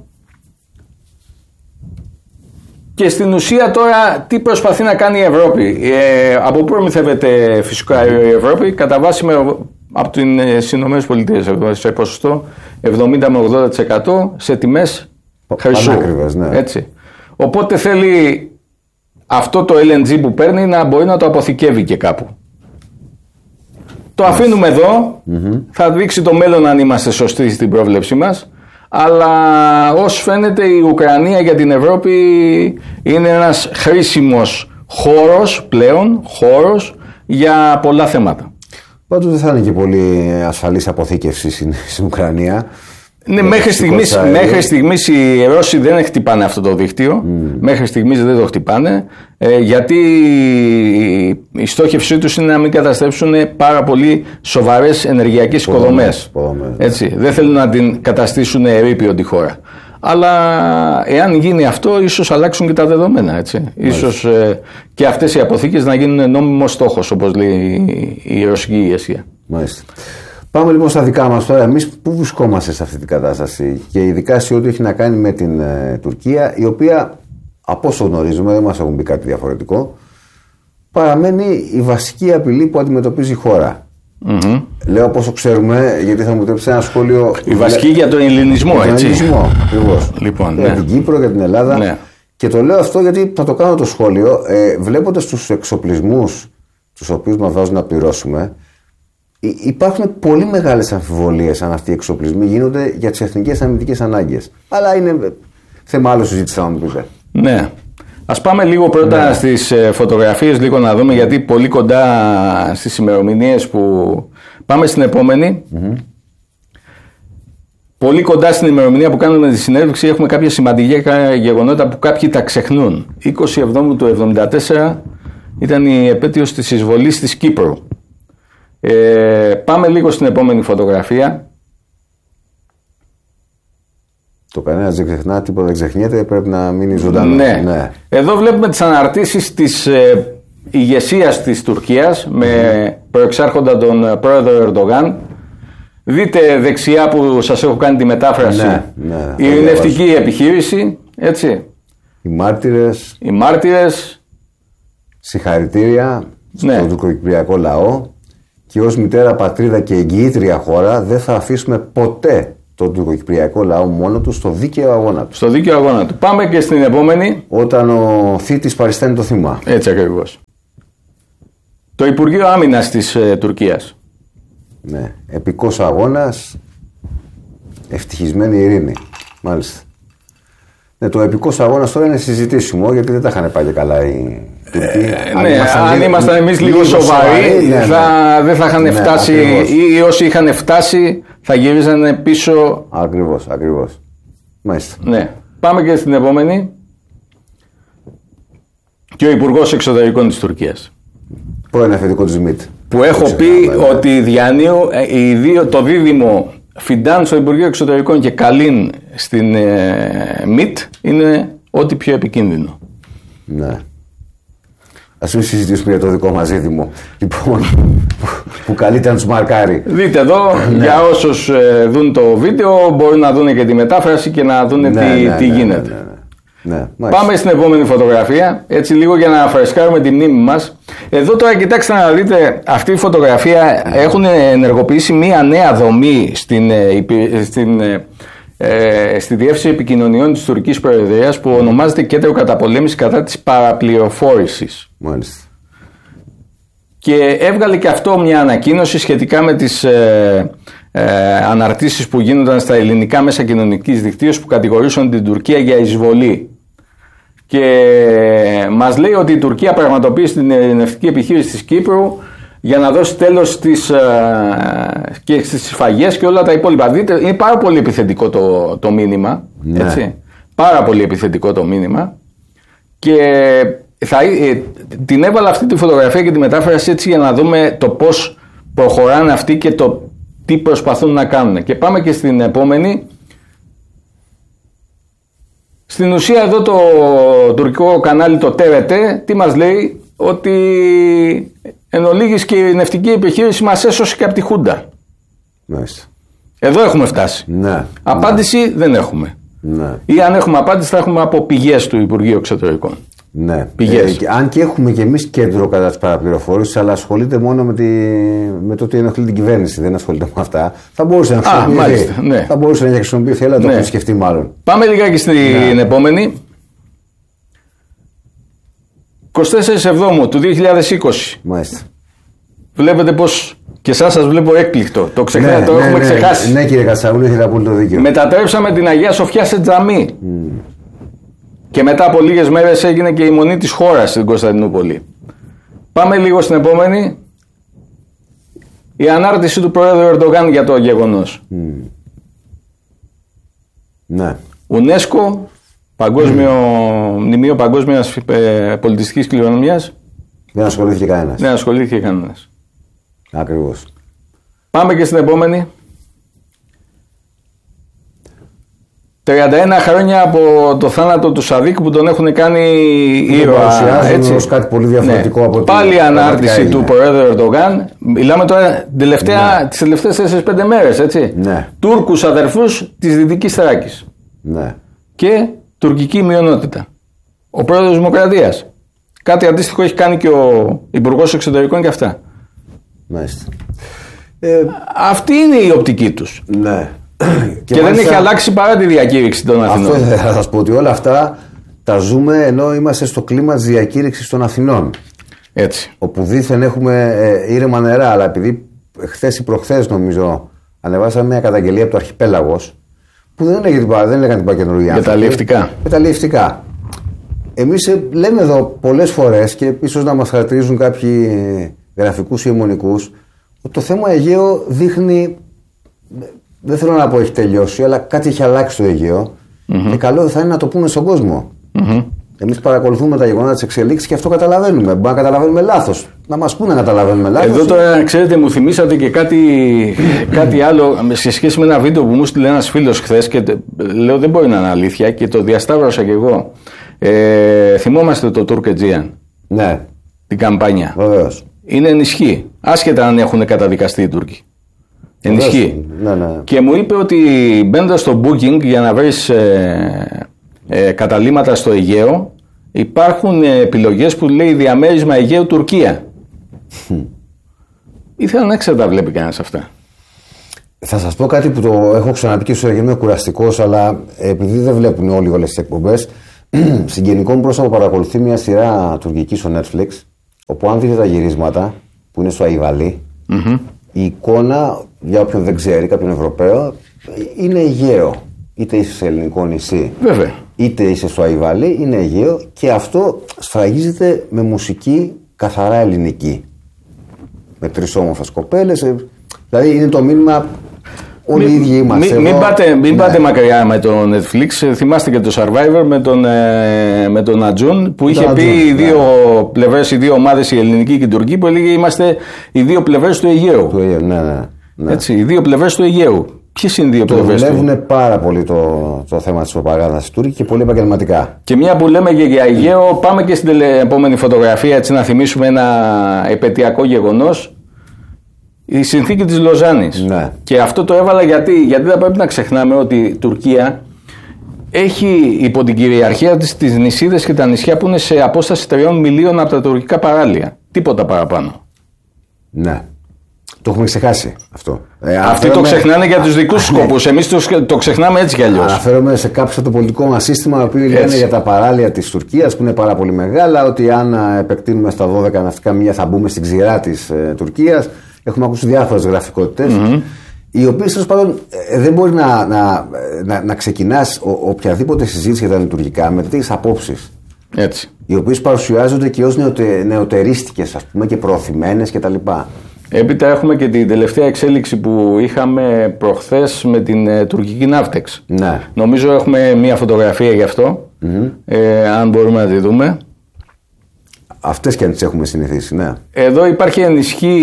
Και στην ουσία τώρα τι προσπαθεί να κάνει η Ευρώπη? Από πού προμηθεύεται φυσικό αέριο η Ευρώπη? Κατά βάση από τις Ηνωμένες Πολιτείες, σε ποσοστό 70 με 80% σε τιμές χρυσού. Έτσι. Οπότε θέλει αυτό το LNG που παίρνει να μπορεί να το αποθηκεύει και κάπου. Το αφήνουμε εδώ, θα δείξει το μέλλον αν είμαστε σωστοί στην πρόβλεψή μας, αλλά ως φαίνεται η Ουκρανία για την Ευρώπη είναι ένας χρήσιμος χώρος για πολλά θέματα. Πάντως δεν θα είναι και πολύ ασφαλής αποθήκευση στην Ουκρανία. Ναι, μέχρι στιγμής οι Ρώσοι δεν χτυπάνε αυτό το δίκτυο. Μέχρι στιγμής δεν το χτυπάνε, γιατί η στόχευσή τους είναι να μην καταστρέψουν πάρα πολύ σοβαρές ενεργειακές οικοδομές. Έτσι, δεν θέλουν να την καταστήσουν ερείπιο τη χώρα. Αλλά εάν γίνει αυτό, ίσως αλλάξουν και τα δεδομένα. Έτσι. Ίσως και αυτές οι αποθήκες να γίνουν νόμιμος στόχος, όπως λέει η ρωσική ηγεσία. Μάλιστα. Πάμε λοιπόν στα δικά μας τώρα. Εμείς πού βρισκόμαστε σε αυτή την κατάσταση, και ειδικά σε ό,τι έχει να κάνει με την Τουρκία, η οποία, από όσο γνωρίζουμε, δεν μας έχουν πει κάτι διαφορετικό, παραμένει η βασική απειλή που αντιμετωπίζει η χώρα. Mm-hmm. Λέω πόσο ξέρουμε, γιατί θα μου τρέψει ένα σχόλιο. Η βασική για τον ελληνισμό, έτσι. Για τον ελληνισμό, ακριβώς. Λοιπόν, για την Κύπρο, για την Ελλάδα. Ναι. Και το λέω αυτό γιατί θα το κάνω το σχόλιο, βλέποντας τους εξοπλισμούς τους οποίους μας βάζουν να πληρώσουμε. Υπάρχουν πολύ μεγάλες αμφιβολίες αν αυτοί οι εξοπλισμοί γίνονται για τις εθνικές αμυντικές ανάγκες. Αλλά είναι θέμα άλλο συζήτηση, θα μου πείτε. Ναι. Ας πάμε λίγο πρώτα στις φωτογραφίες, λίγο να δούμε, γιατί πολύ κοντά στις ημερομηνίες που... Πάμε στην επόμενη. Mm-hmm. Πολύ κοντά στην ημερομηνία που κάνουμε τη συνέντευξη έχουμε κάποια σημαντικά γεγονότα που κάποιοι τα ξεχνούν. 27 του 1974 ήταν η επέτειος της εισβολής της Κύπρου. Πάμε λίγο στην επόμενη φωτογραφία. Το κανένας δεν ξεχνά, τίποτα δεν ξεχνιέται, πρέπει να μείνει ζωντανό. Ναι. Εδώ βλέπουμε τις αναρτήσεις της ηγεσίας της Τουρκίας με προεξάρχοντα τον πρόεδρο Ερντογάν. Δείτε δεξιά που σας έχω κάνει τη μετάφραση. Ναι, η ειρηνευτική επιχείρηση, έτσι. Οι μάρτυρες. Συγχαρητήρια στον τουρκοκυπριακό λαό. Και ως μητέρα πατρίδα και εγγυήτρια χώρα δεν θα αφήσουμε ποτέ τον τουρκοκυπριακό λαό μόνο του στο δίκαιο αγώνα του. Στο δίκαιο αγώνα του. Πάμε και στην επόμενη. Όταν ο θήτης παριστάνει το θύμα. Έτσι ακριβώς. Το Υπουργείο Άμυνας της Τουρκίας. Ναι. Επικός αγώνας, ευτυχισμένη ειρήνη. Μάλιστα. Ναι, το επικός αγώνας τώρα είναι συζητήσιμο, γιατί δεν τα είχαν πάει καλά οι Τουρκοί. Αν ήμασταν εμείς λίγο σοβαροί, δεν θα είχαν φτάσει, ή όσοι είχαν φτάσει θα γυρίζανε πίσω. Ακριβώς. Μάλιστα. Ναι. Πάμε και στην επόμενη. Και ο Υπουργός Εξωτερικών της Τουρκίας. Πρώην αφεντικό της ΜΙΤ. Που έχω πει ότι διανύω το δίδυμο Φιντάν στο Υπουργείο Εξωτερικών και Καλίν στην ΜΙΤ είναι ό,τι πιο επικίνδυνο. Ναι. Ας μην συζητήσουμε για το δικό μας δίδυμο. Λοιπόν, που καλύτερα να τους μαρκάρει. Δείτε εδώ, για όσους δουν το βίντεο, μπορούν να δουν και τη μετάφραση και να δουν τι γίνεται. Ναι, πάμε στην επόμενη φωτογραφία, έτσι λίγο για να φρεσκάρουμε τη μνήμη μας. Εδώ τώρα κοιτάξτε να δείτε, αυτή η φωτογραφία έχουν ενεργοποιήσει μία νέα δομή στη Διεύθυνση Επικοινωνιών της Τουρκικής Προεδρίας που ονομάζεται Κέντρο Καταπολέμησης κατά της Παραπληροφόρησης. Μάλιστα. Και έβγαλε και αυτό μια ανακοίνωση σχετικά με τις αναρτήσεις που γίνονταν στα ελληνικά μέσα κοινωνικής δικτύωσης που κατηγορούσαν την Τουρκία για εισβολή. Και μας λέει ότι η Τουρκία πραγματοποίησε την ειρηνευτική επιχείρηση της Κύπρου για να δώσει τέλος και στις σφαγές και όλα τα υπόλοιπα. Δείτε, είναι πάρα πολύ επιθετικό το μήνυμα. Ναι. Έτσι. Πάρα πολύ επιθετικό το μήνυμα. Και την έβαλα αυτή τη φωτογραφία και τη μετάφραση έτσι για να δούμε το πώς προχωράνε αυτοί και το τι προσπαθούν να κάνουν. Και πάμε και στην επόμενη. Στην ουσία εδώ το τουρκικό κανάλι το TRT τι μας λέει, ότι εν ολίγης και η ειρηνευτική επιχείρηση μας έσωσε και από τη Χούντα. Μάλιστα. Εδώ έχουμε φτάσει. Ναι. Απάντηση δεν έχουμε. Ναι. Ή αν έχουμε απάντηση θα έχουμε από πηγές του Υπουργείου Εξωτερικών. Ναι. Πηγές. Αν και έχουμε και εμείς κέντρο κατά της παραπληροφόρησης, αλλά ασχολείται μόνο με το ότι ενοχλεί την κυβέρνηση, δεν ασχολείται με αυτά. Θα μπορούσε να χρησιμοποιηθεί. Ναι. Θα μπορούσε να χρησιμοποιηθεί, αλλά το έχουμε σκεφτεί μάλλον. Πάμε λιγάκι στην επόμενη. 24 Σεπτεμβρίου του 2020. Μάλιστα. Βλέπετε πως και εσάς σας βλέπω έκπληκτο. Το ξεχνάτε, το έχουμε ξεχάσει. Ναι, κύριε Κατσαγούνη, έχετε απόλυτο δίκιο. Μετατρέψαμε την Αγία Σοφιά σε τζαμί. Και μετά από λίγες μέρες έγινε και η μονή της χώρας στην Κωνσταντινούπολη. Πάμε λίγο στην επόμενη. Η ανάρτηση του Πρόεδρου Ερντογάν για το γεγονός. Ναι. UNESCO, Μνημείο Παγκόσμιας Πολιτιστικής Κληρονομιάς. Δεν ασχολήθηκε κανένας. Δεν ασχολήθηκε κανένας. Ακριβώς. Πάμε και στην επόμενη. 31 χρόνια από το θάνατο του Σαδίκ που τον έχουν κάνει ήρωα. Έτσι. Ως κάτι πολύ διαφορετικό, ναι, από πάλι η ανάρτηση του Προέδρου Ερντογάν. Μιλάμε τώρα τις τελευταίες 4-5 μέρες. Έτσι. Ναι. Τούρκους αδερφούς της Δυτικής Θράκης. Ναι. Και τουρκική μειονότητα. Ο Πρόεδρος της Δημοκρατίας. Κάτι αντίστοιχο έχει κάνει και ο Υπουργός Εξωτερικών και αυτά. Μάλιστα. Αυτή είναι η οπτική τους. Ναι. Και δεν έχει αλλάξει παρά τη διακήρυξη των Αθηνών. Αυτό θα σας πω, ότι όλα αυτά τα ζούμε ενώ είμαστε στο κλίμα της διακήρυξης των Αθηνών. Έτσι. Όπου δήθεν έχουμε ήρεμα νερά, αλλά επειδή χθες ή προχθές νομίζω ανεβάσαμε μια καταγγελία από το Αρχιπέλαγος που δεν έλεγαν τίποτα καινούργια. Για τα λιευτικά. Εμείς λέμε εδώ πολλές φορές και ίσως να μας χαρακτηρίζουν κάποιοι γραφικούς ή αιμονικούς ότι το θέμα Αιγαίο δείχνει. Δεν θέλω να πω έχει τελειώσει, αλλά κάτι έχει αλλάξει στο Αιγαίο και καλό θα είναι να το πούμε στον κόσμο. Εμείς παρακολουθούμε τα γεγονότα της εξελίξης και αυτό καταλαβαίνουμε. Μπορεί να καταλαβαίνουμε λάθος. Να μας πούνε να καταλαβαίνουμε λάθος. Εδώ τώρα, ξέρετε, μου θυμήσατε και κάτι άλλο σε σχέση με ένα βίντεο που μου στείλε ένας φίλος χθες και λέω δεν μπορεί να είναι αλήθεια και το διασταύρωσα κι εγώ. Θυμόμαστε το Τουρκετζίαν. Ναι. Την καμπάνια. Βεβαίως. Είναι ενισχύ. Άσχετα αν έχουν καταδικαστεί οι Τούρκοι. Ενισχύει. Ναι. Και μου είπε ότι μπαίνοντας στο Booking για να βρεις καταλύματα στο Αιγαίο υπάρχουν επιλογές που λέει διαμέρισμα Αιγαίου Τουρκία. Ήθελα να ξέρω τα βλέπει κανένας αυτά. Θα σας πω κάτι που το έχω ξαναπεί και στο Αιγαίο, είμαι κουραστικός, αλλά επειδή δεν βλέπουν όλοι όλες τις εκπομπές, συγγενικό μου πρόσωπο παρακολουθεί μια σειρά τουρκική στο Netflix, όπου αν δείτε τα γυρίσματα που είναι στο Αϊβαλί, η εικόνα, για όποιον δεν ξέρει, κάποιον Ευρωπαίο, είναι Αιγαίο. Είτε είσαι σε ελληνικό νησί, βέβαια, είτε είσαι στο Αϊβαλί, είναι Αιγαίο και αυτό σφραγίζεται με μουσική καθαρά ελληνική. Με 3 όμορφες κοπέλες. Δηλαδή είναι το μήνυμα. Όλοι οι ίδιοι είμαστε. Μην πάτε μακριά με το Netflix. Θυμάστε και το Survivor με τον Ατζούν που είχε πει οι δύο πλευρές, οι δύο ομάδες, η ελληνική και η τουρκική, που έλεγε είμαστε οι δύο πλευρές του Αιγαίου. Ναι. Έτσι, οι δύο πλευρές του Αιγαίου. Ποιες είναι οι δύο πλευρές? Το δουλεύουν πάρα πολύ το θέμα της προπαγάνδας Τούρκοι και πολύ επαγγελματικά. Και μια που λέμε για Αιγαίο, πάμε και στην επόμενη φωτογραφία, έτσι να θυμίσουμε ένα επετειακό γεγονός. Η συνθήκη της Λοζάνης. Ναι. Και αυτό το έβαλα γιατί δεν πρέπει να ξεχνάμε ότι η Τουρκία έχει υπό την κυριαρχία της τις νησίδες και τα νησιά που είναι σε απόσταση 3 μιλίων από τα τουρκικά παράλια. Τίποτα παραπάνω. Ναι. Το έχουμε ξεχάσει αυτό. Αυτοί το ξεχνάνε για τους δικούς σκοπούς. Εμείς το ξεχνάμε έτσι κι αλλιώς. Αναφέρομαι σε κάποιο από το πολιτικό μας σύστημα που λένε για τα παράλια της Τουρκίας που είναι πάρα πολύ μεγάλα, ότι αν επεκτείνουμε στα 12 ναυτικά μίλια θα μπούμε στην ξηρά της Τουρκίας. Έχουμε ακούσει διάφορες γραφικότητες, οι οποίες τέλος πάντων δεν μπορεί να ξεκινάς οποιαδήποτε συζήτηση για τα λειτουργικά με τέτοιες απόψεις. Έτσι. Οι οποίες παρουσιάζονται και ως νεοτερίστικες, ας πούμε, και προωθημένες κτλ. Έπειτα έχουμε και την τελευταία εξέλιξη που είχαμε προχθές με την τουρκική Ναύτεξ. Ναι. Νομίζω έχουμε μια φωτογραφία γι' αυτό, αν μπορούμε να τη δούμε. Αυτές και αν τις έχουμε συνηθίσει, ναι. Εδώ υπάρχει ενισχύ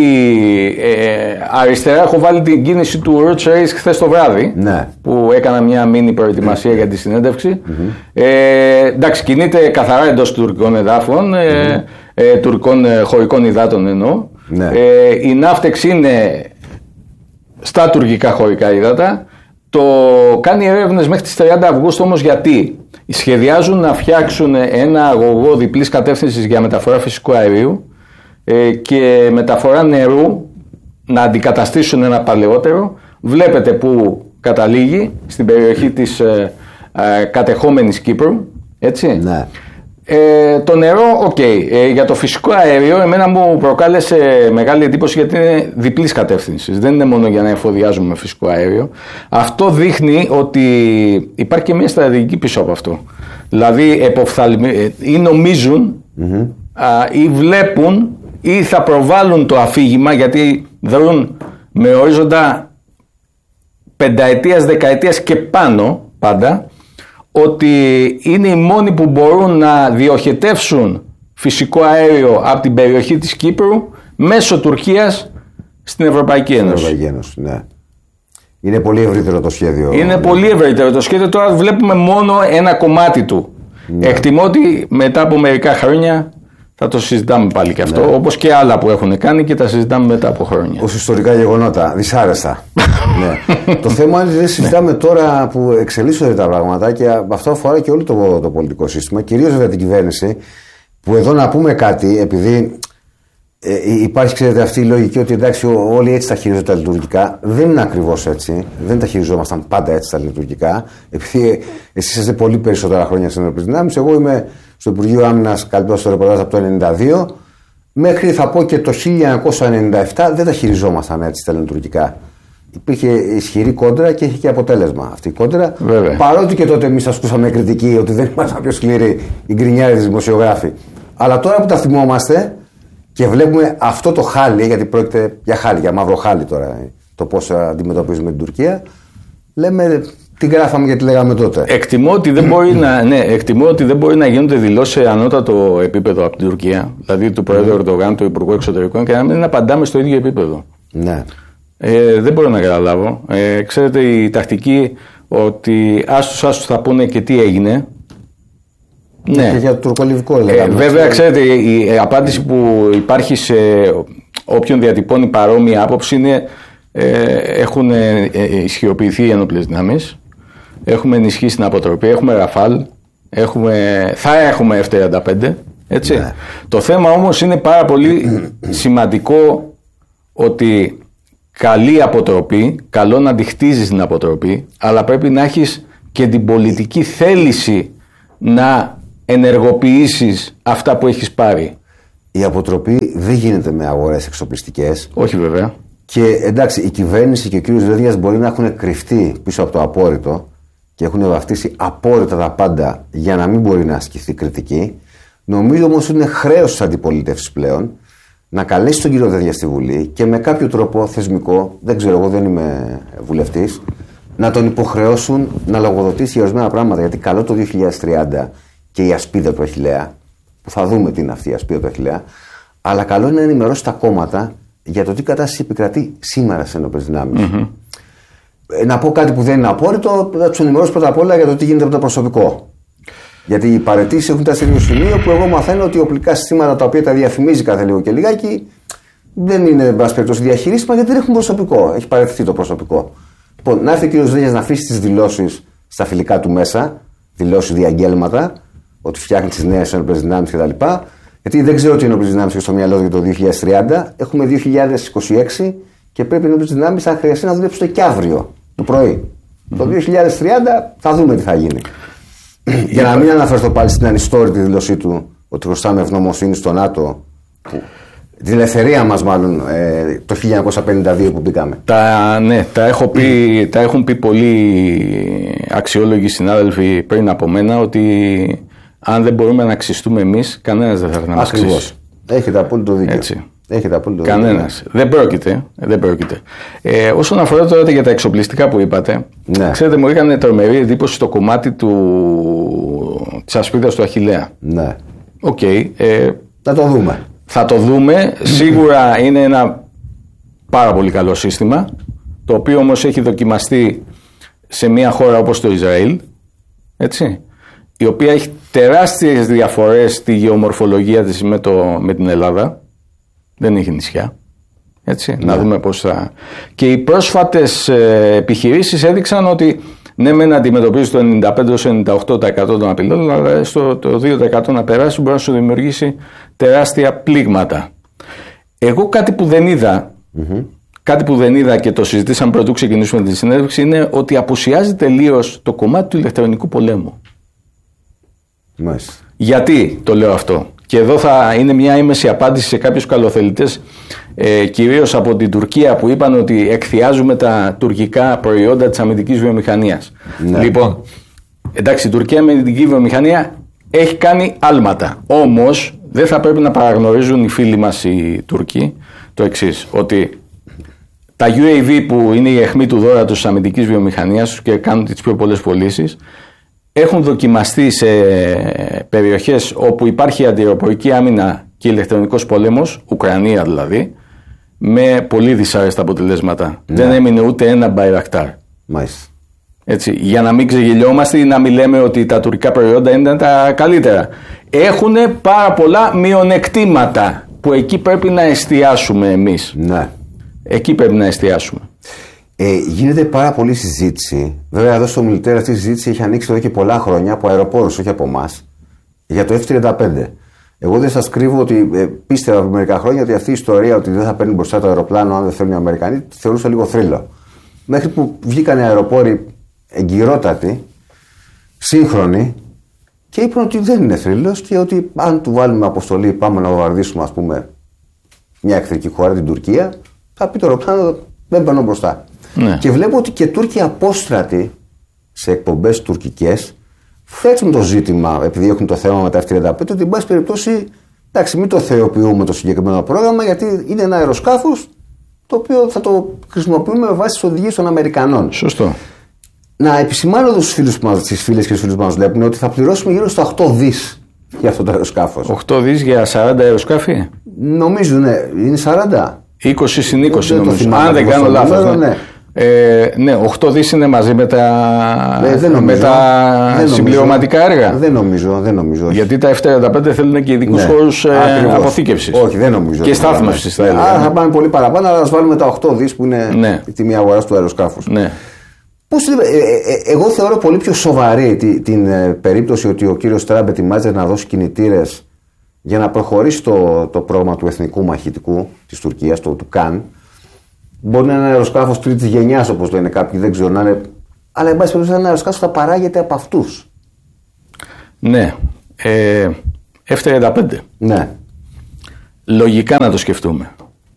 αριστερά. Έχω βάλει την κίνηση του Roots Race χθες το βράδυ, ναι, που έκανα μια μίνι προετοιμασία για τη συνέντευξη. Εντάξει, κινείται καθαρά εντός τουρκικών εδάφων, τουρκικών χωρικών υδάτων εννοώ. Ναι. Η Ναύτεξ είναι στα τουρκικά χωρικά υδάτα. Το κάνει έρευνες μέχρι τις 30 Αυγούστου όμως γιατί σχεδιάζουν να φτιάξουν ένα αγωγό διπλής κατεύθυνσης για μεταφορά φυσικού αερίου και μεταφορά νερού, να αντικαταστήσουν ένα παλαιότερο. Βλέπετε που καταλήγει στην περιοχή της κατεχόμενης Κύπρου, έτσι. Ναι. Το νερό, για το φυσικό αέριο εμένα μου προκάλεσε μεγάλη εντύπωση γιατί είναι διπλής κατεύθυνσης. Δεν είναι μόνο για να εφοδιάζουμε με φυσικό αέριο. Αυτό δείχνει ότι υπάρχει και μια στρατηγική πίσω από αυτό. Δηλαδή ή νομίζουν ή βλέπουν ή θα προβάλλουν το αφήγημα, γιατί δρούν με ορίζοντα πενταετίας, δεκαετίας και πάνω πάντα, ότι είναι οι μόνοι που μπορούν να διοχετεύσουν φυσικό αέριο από την περιοχή της Κύπρου μέσω Τουρκίας στην Ευρωπαϊκή Ένωση. Ναι. Είναι πολύ ευρύτερο το σχέδιο. Είναι πολύ ευρύτερο το σχέδιο. Τώρα βλέπουμε μόνο ένα κομμάτι του. Ναι. Εκτιμώ ότι μετά από μερικά χρόνια θα το συζητάμε πάλι και αυτό. Ναι. Όπως και άλλα που έχουν κάνει και τα συζητάμε μετά από χρόνια. Ως ιστορικά γεγονότα. Δυσάρεστα. Ναι. Το θέμα είναι ότι δεν συζητάμε τώρα που εξελίσσονται τα πράγματα και αυτό αφορά και όλο το πολιτικό σύστημα. Κυρίως για την κυβέρνηση. Που εδώ να πούμε κάτι, επειδή υπάρχει, ξέρετε, αυτή η λογική ότι εντάξει, όλοι έτσι τα χειρίζονται τα λειτουργικά. Δεν είναι ακριβώς έτσι. Δεν τα χειριζόμασταν πάντα έτσι τα λειτουργικά. Επειδή εσείς είστε πολύ περισσότερα χρόνια στις ενόπλες δυνάμεις. Εγώ είμαι στο Υπουργείο Άμυνας, καλύπτοντας το ρεπορτάζ από το 1992. Μέχρι θα πω και το 1997 δεν τα χειριζόμασταν έτσι τα λειτουργικά. Υπήρχε ισχυρή κόντρα και είχε και αποτέλεσμα αυτή η κόντρα. Βέβαια. Παρότι και τότε εμείς ασκούσαμε κριτική ότι δεν ήμασταν πιο σκληροί οι γκρινιάρες δημοσιογράφοι. Αλλά τώρα που τα θυμόμαστε και βλέπουμε αυτό το χάλι, γιατί πρόκειται για χάλι, για μαύρο χάλι τώρα, το πώς αντιμετωπίζουμε την Τουρκία, λέμε τι γράφαμε και τι λέγαμε τότε. Εκτιμώ ότι δεν μπορεί να γίνονται δηλώσεις σε ανώτατο επίπεδο από την Τουρκία, δηλαδή του Πρόεδρου Ερντογάν, του Υπουργού Εξωτερικών, και να μην απαντάμε στο ίδιο επίπεδο. Ναι. Δεν μπορώ να καταλάβω. Ξέρετε, η τακτική ότι άστους θα πούνε και τι έγινε. Ναι. Και για το τουρκολιβικό λέγαμε. Βέβαια, ξέρετε, η απάντηση που υπάρχει σε όποιον διατυπώνει παρόμοια άποψη είναι έχουν ισχυροποιηθεί οι ενόπλες δυνάμεις, έχουμε ενισχύσει την αποτροπή, έχουμε Ραφάλ, θα έχουμε F-35, έτσι. Ναι. Το θέμα όμως είναι πάρα πολύ σημαντικό ότι καλή αποτροπή, καλό να τη χτίζεις την αποτροπή, αλλά πρέπει να έχεις και την πολιτική θέληση να ενεργοποιήσεις αυτά που έχεις πάρει. Η αποτροπή δεν γίνεται με αγορές εξοπλιστικές. Όχι βέβαια. Και εντάξει, η κυβέρνηση και ο κύριος Δένδιας μπορεί να έχουν κρυφτεί πίσω από το απόρριτο και έχουν βαφτίσει απόρριτα τα πάντα για να μην μπορεί να ασκηθεί κριτική. Νομίζω όμως είναι χρέος της αντιπολίτευσης πλέον να καλέσει τον κύριο Δένδια στη Βουλή και με κάποιο τρόπο θεσμικό, δεν ξέρω, εγώ δεν είμαι βουλευτής, να τον υποχρεώσουν να λογοδοτήσει για ορισμένα πράγματα. Γιατί καλό το 2030 και η ασπίδα του Αχιλλέα, που θα δούμε τι είναι αυτή η ασπίδα του Αχιλλέα, αλλά καλό είναι να ενημερώσει τα κόμματα για το τι κατάσταση επικρατεί σήμερα στις ενόπλες δυνάμεις. Mm-hmm. Να πω κάτι που δεν είναι απόρριτο, να τους ενημερώσω πρώτα απ' όλα για το τι γίνεται από το προσωπικό. Γιατί οι παραιτήσεις έχουν φτάσει σε ένα σημείο που εγώ μαθαίνω ότι οπλικά συστήματα τα οποία τα διαφημίζει κάθε λίγο και λιγάκι δεν είναι, εν πάση περιπτώσει, διαχειρίσιμα γιατί δεν έχουν προσωπικό. Έχει παραιτηθεί το προσωπικό. Λοιπόν, να έρθει ο κ. Δένδιας να αφήσει τις δηλώσεις στα φιλικά του μέσα, δηλώσεις διαγγέλματα, ότι φτιάχνει τις νέες ενόπλες δυνάμεις κτλ. Γιατί δεν ξέρω τι ενόπλες δυνάμεις έχει στο μυαλό για το 2030. Έχουμε 2026 και πρέπει οι ενόπλες δυνάμεις, αν χρειαστεί, να δουλέψουν και αύριο το πρωί. Mm-hmm. Το 2030 θα δούμε τι θα γίνει. Για να μην αναφερθώ πάλι στην ανιστόρητη δήλωσή του ότι χρωστάμε ευγνωμοσύνη στο ΝΑΤΟ, την ελευθερία μας μάλλον, το 1952 που μπήκαμε. Τα έχουν πει πολλοί αξιόλογοι συνάδελφοι πριν από μένα ότι αν δεν μπορούμε να αξιστούμε εμείς, κανένας δεν θα να μας αξίσει. Έχετε απόλυτο δίκιο. Έτσι. Κανένας. Δεν πρόκειται. Όσον αφορά τώρα για τα εξοπλιστικά που είπατε, ναι. Ξέρετε, μου έκανε τρομερή εντύπωση στο κομμάτι της ασπίδας του Αχιλλέα. Ναι. Θα το δούμε. Θα το δούμε. Σίγουρα είναι ένα πάρα πολύ καλό σύστημα, το οποίο όμως έχει δοκιμαστεί σε μια χώρα όπως το Ισραήλ, έτσι, η οποία έχει τεράστιες διαφορές στη γεωμορφολογία της με την Ελλάδα. Δεν έχει νησιά. Έτσι, ναι. Να δούμε πώς θα... Και οι πρόσφατες επιχειρήσεις έδειξαν ότι ναι, μεν αντιμετωπίζει το 95-98% των απειλών, αλλά το 2% να περάσει μπορεί να σου δημιουργήσει τεράστια πλήγματα. Εγώ κάτι που δεν είδα και το συζητήσαμε πρωτού ξεκινήσουμε τη συνέντευξη, είναι ότι απουσιάζει τελείως το κομμάτι του ηλεκτρονικού πολέμου. Μάλιστα. Γιατί το λέω αυτό? Και εδώ θα είναι μια έμεση απάντηση σε κάποιους καλοθελητές, κυρίως από την Τουρκία, που είπαν ότι εκθιάζουμε τα τουρκικά προϊόντα της αμυντικής βιομηχανίας. Ναι. Λοιπόν, εντάξει, η Τουρκία με αμυντική βιομηχανία έχει κάνει άλματα. Όμως δεν θα πρέπει να παραγνωρίζουν οι φίλοι μας οι Τούρκοι το εξής, ότι τα UAV που είναι η αιχμή του δώρατος της αμυντικής βιομηχανίας και κάνουν τις πιο πολλές πωλήσεις, έχουν δοκιμαστεί σε περιοχές όπου υπάρχει αντιεροπορική άμυνα και ηλεκτρονικός πόλεμος, Ουκρανία δηλαδή, με πολύ δυσάρεστα αποτελέσματα. Ναι. Δεν έμεινε ούτε ένα Μπαϊρακτάρ. Μάλιστα. Έτσι, για να μην ξεγελιόμαστε ή να μην λέμε ότι τα τουρκικά προϊόντα ήταν τα καλύτερα. Έχουν πάρα πολλά μειονεκτήματα που εκεί πρέπει να εστιάσουμε εμείς. Ναι. Εκεί πρέπει να εστιάσουμε. Γίνεται πάρα πολλή συζήτηση. Βέβαια, εδώ στο Μιλιτέρ αυτή η συζήτηση έχει ανοίξει εδώ και πολλά χρόνια από αεροπόρους, όχι από εμάς, για το F-35. Εγώ δεν σας κρύβω ότι πίστευα από μερικά χρόνια ότι αυτή η ιστορία ότι δεν θα παίρνει μπροστά το αεροπλάνο αν δεν θέλουν οι Αμερικανοί, τη θεωρούσα λίγο θρύλο. Μέχρι που βγήκαν οι αεροπόροι εγκυρότατοι, σύγχρονοι, και είπαν ότι δεν είναι θρύλος και ότι αν του βάλουμε αποστολή, πάμε να βομβαρδίσουμε, ας πούμε, μια εχθρική χώρα, την Τουρκία, θα πει το αεροπλάνο δεν παίρνω μπροστά. Ναι. Και βλέπω ότι και Τούρκοι απόστρατοι σε εκπομπές τουρκικές θέτουν το ζήτημα, επειδή έχουν το θέμα με τα F-35, ότι εν πάση περιπτώσει, εντάξει, μην το θεοποιούμε το συγκεκριμένο πρόγραμμα, γιατί είναι ένα αεροσκάφος το οποίο θα το χρησιμοποιούμε με βάση τις οδηγίες των Αμερικανών. Σωστό. Να επισημάνω εδώ στους φίλους μας, τις φίλες και στους φίλους μας βλέπουν ότι θα πληρώσουμε γύρω στα 8 δις για αυτό το αεροσκάφος. 8 δις για 40 αεροσκάφη. Νομίζω, ναι, είναι 40. 20 συν 20 Δεν το νομίζω. θυμάμαι Αν δεν ακριβώς κάνω το λάθος. νούμερο, Ναι. ναι. Ναι, 8 δις είναι μαζί με Δεν τα συμπληρωματικά έργα. Δεν νομίζω. Γιατί τα F-35 θέλουν και ειδικούς χώρους αποθήκευσης. Όχι, δεν νομίζω. Και στάθμευσης θα έλεγα. Άρα θα πάμε πολύ παραπάνω, αλλά ας βάλουμε τα 8 δις που είναι η τιμή αγοράς του αεροσκάφους. Ναι. Εγώ θεωρώ πολύ πιο σοβαρή την περίπτωση ότι ο κύριος Τραμπ ετοιμάζεται να δώσει κινητήρες για να προχωρήσει το πρόγραμμα του εθνικού μαχητικού της Τουρκίας, του ΚΑΝ. Μπορεί να είναι ένα αεροσκάφος τρίτης γενιάς, όπως λένε κάποιοι, δεν ξέρω να είναι. Αλλά εν πάση περιπτώσει ένα αεροσκάφος θα παράγεται από αυτούς. Ναι. F-35. Ναι. Λογικά να το σκεφτούμε.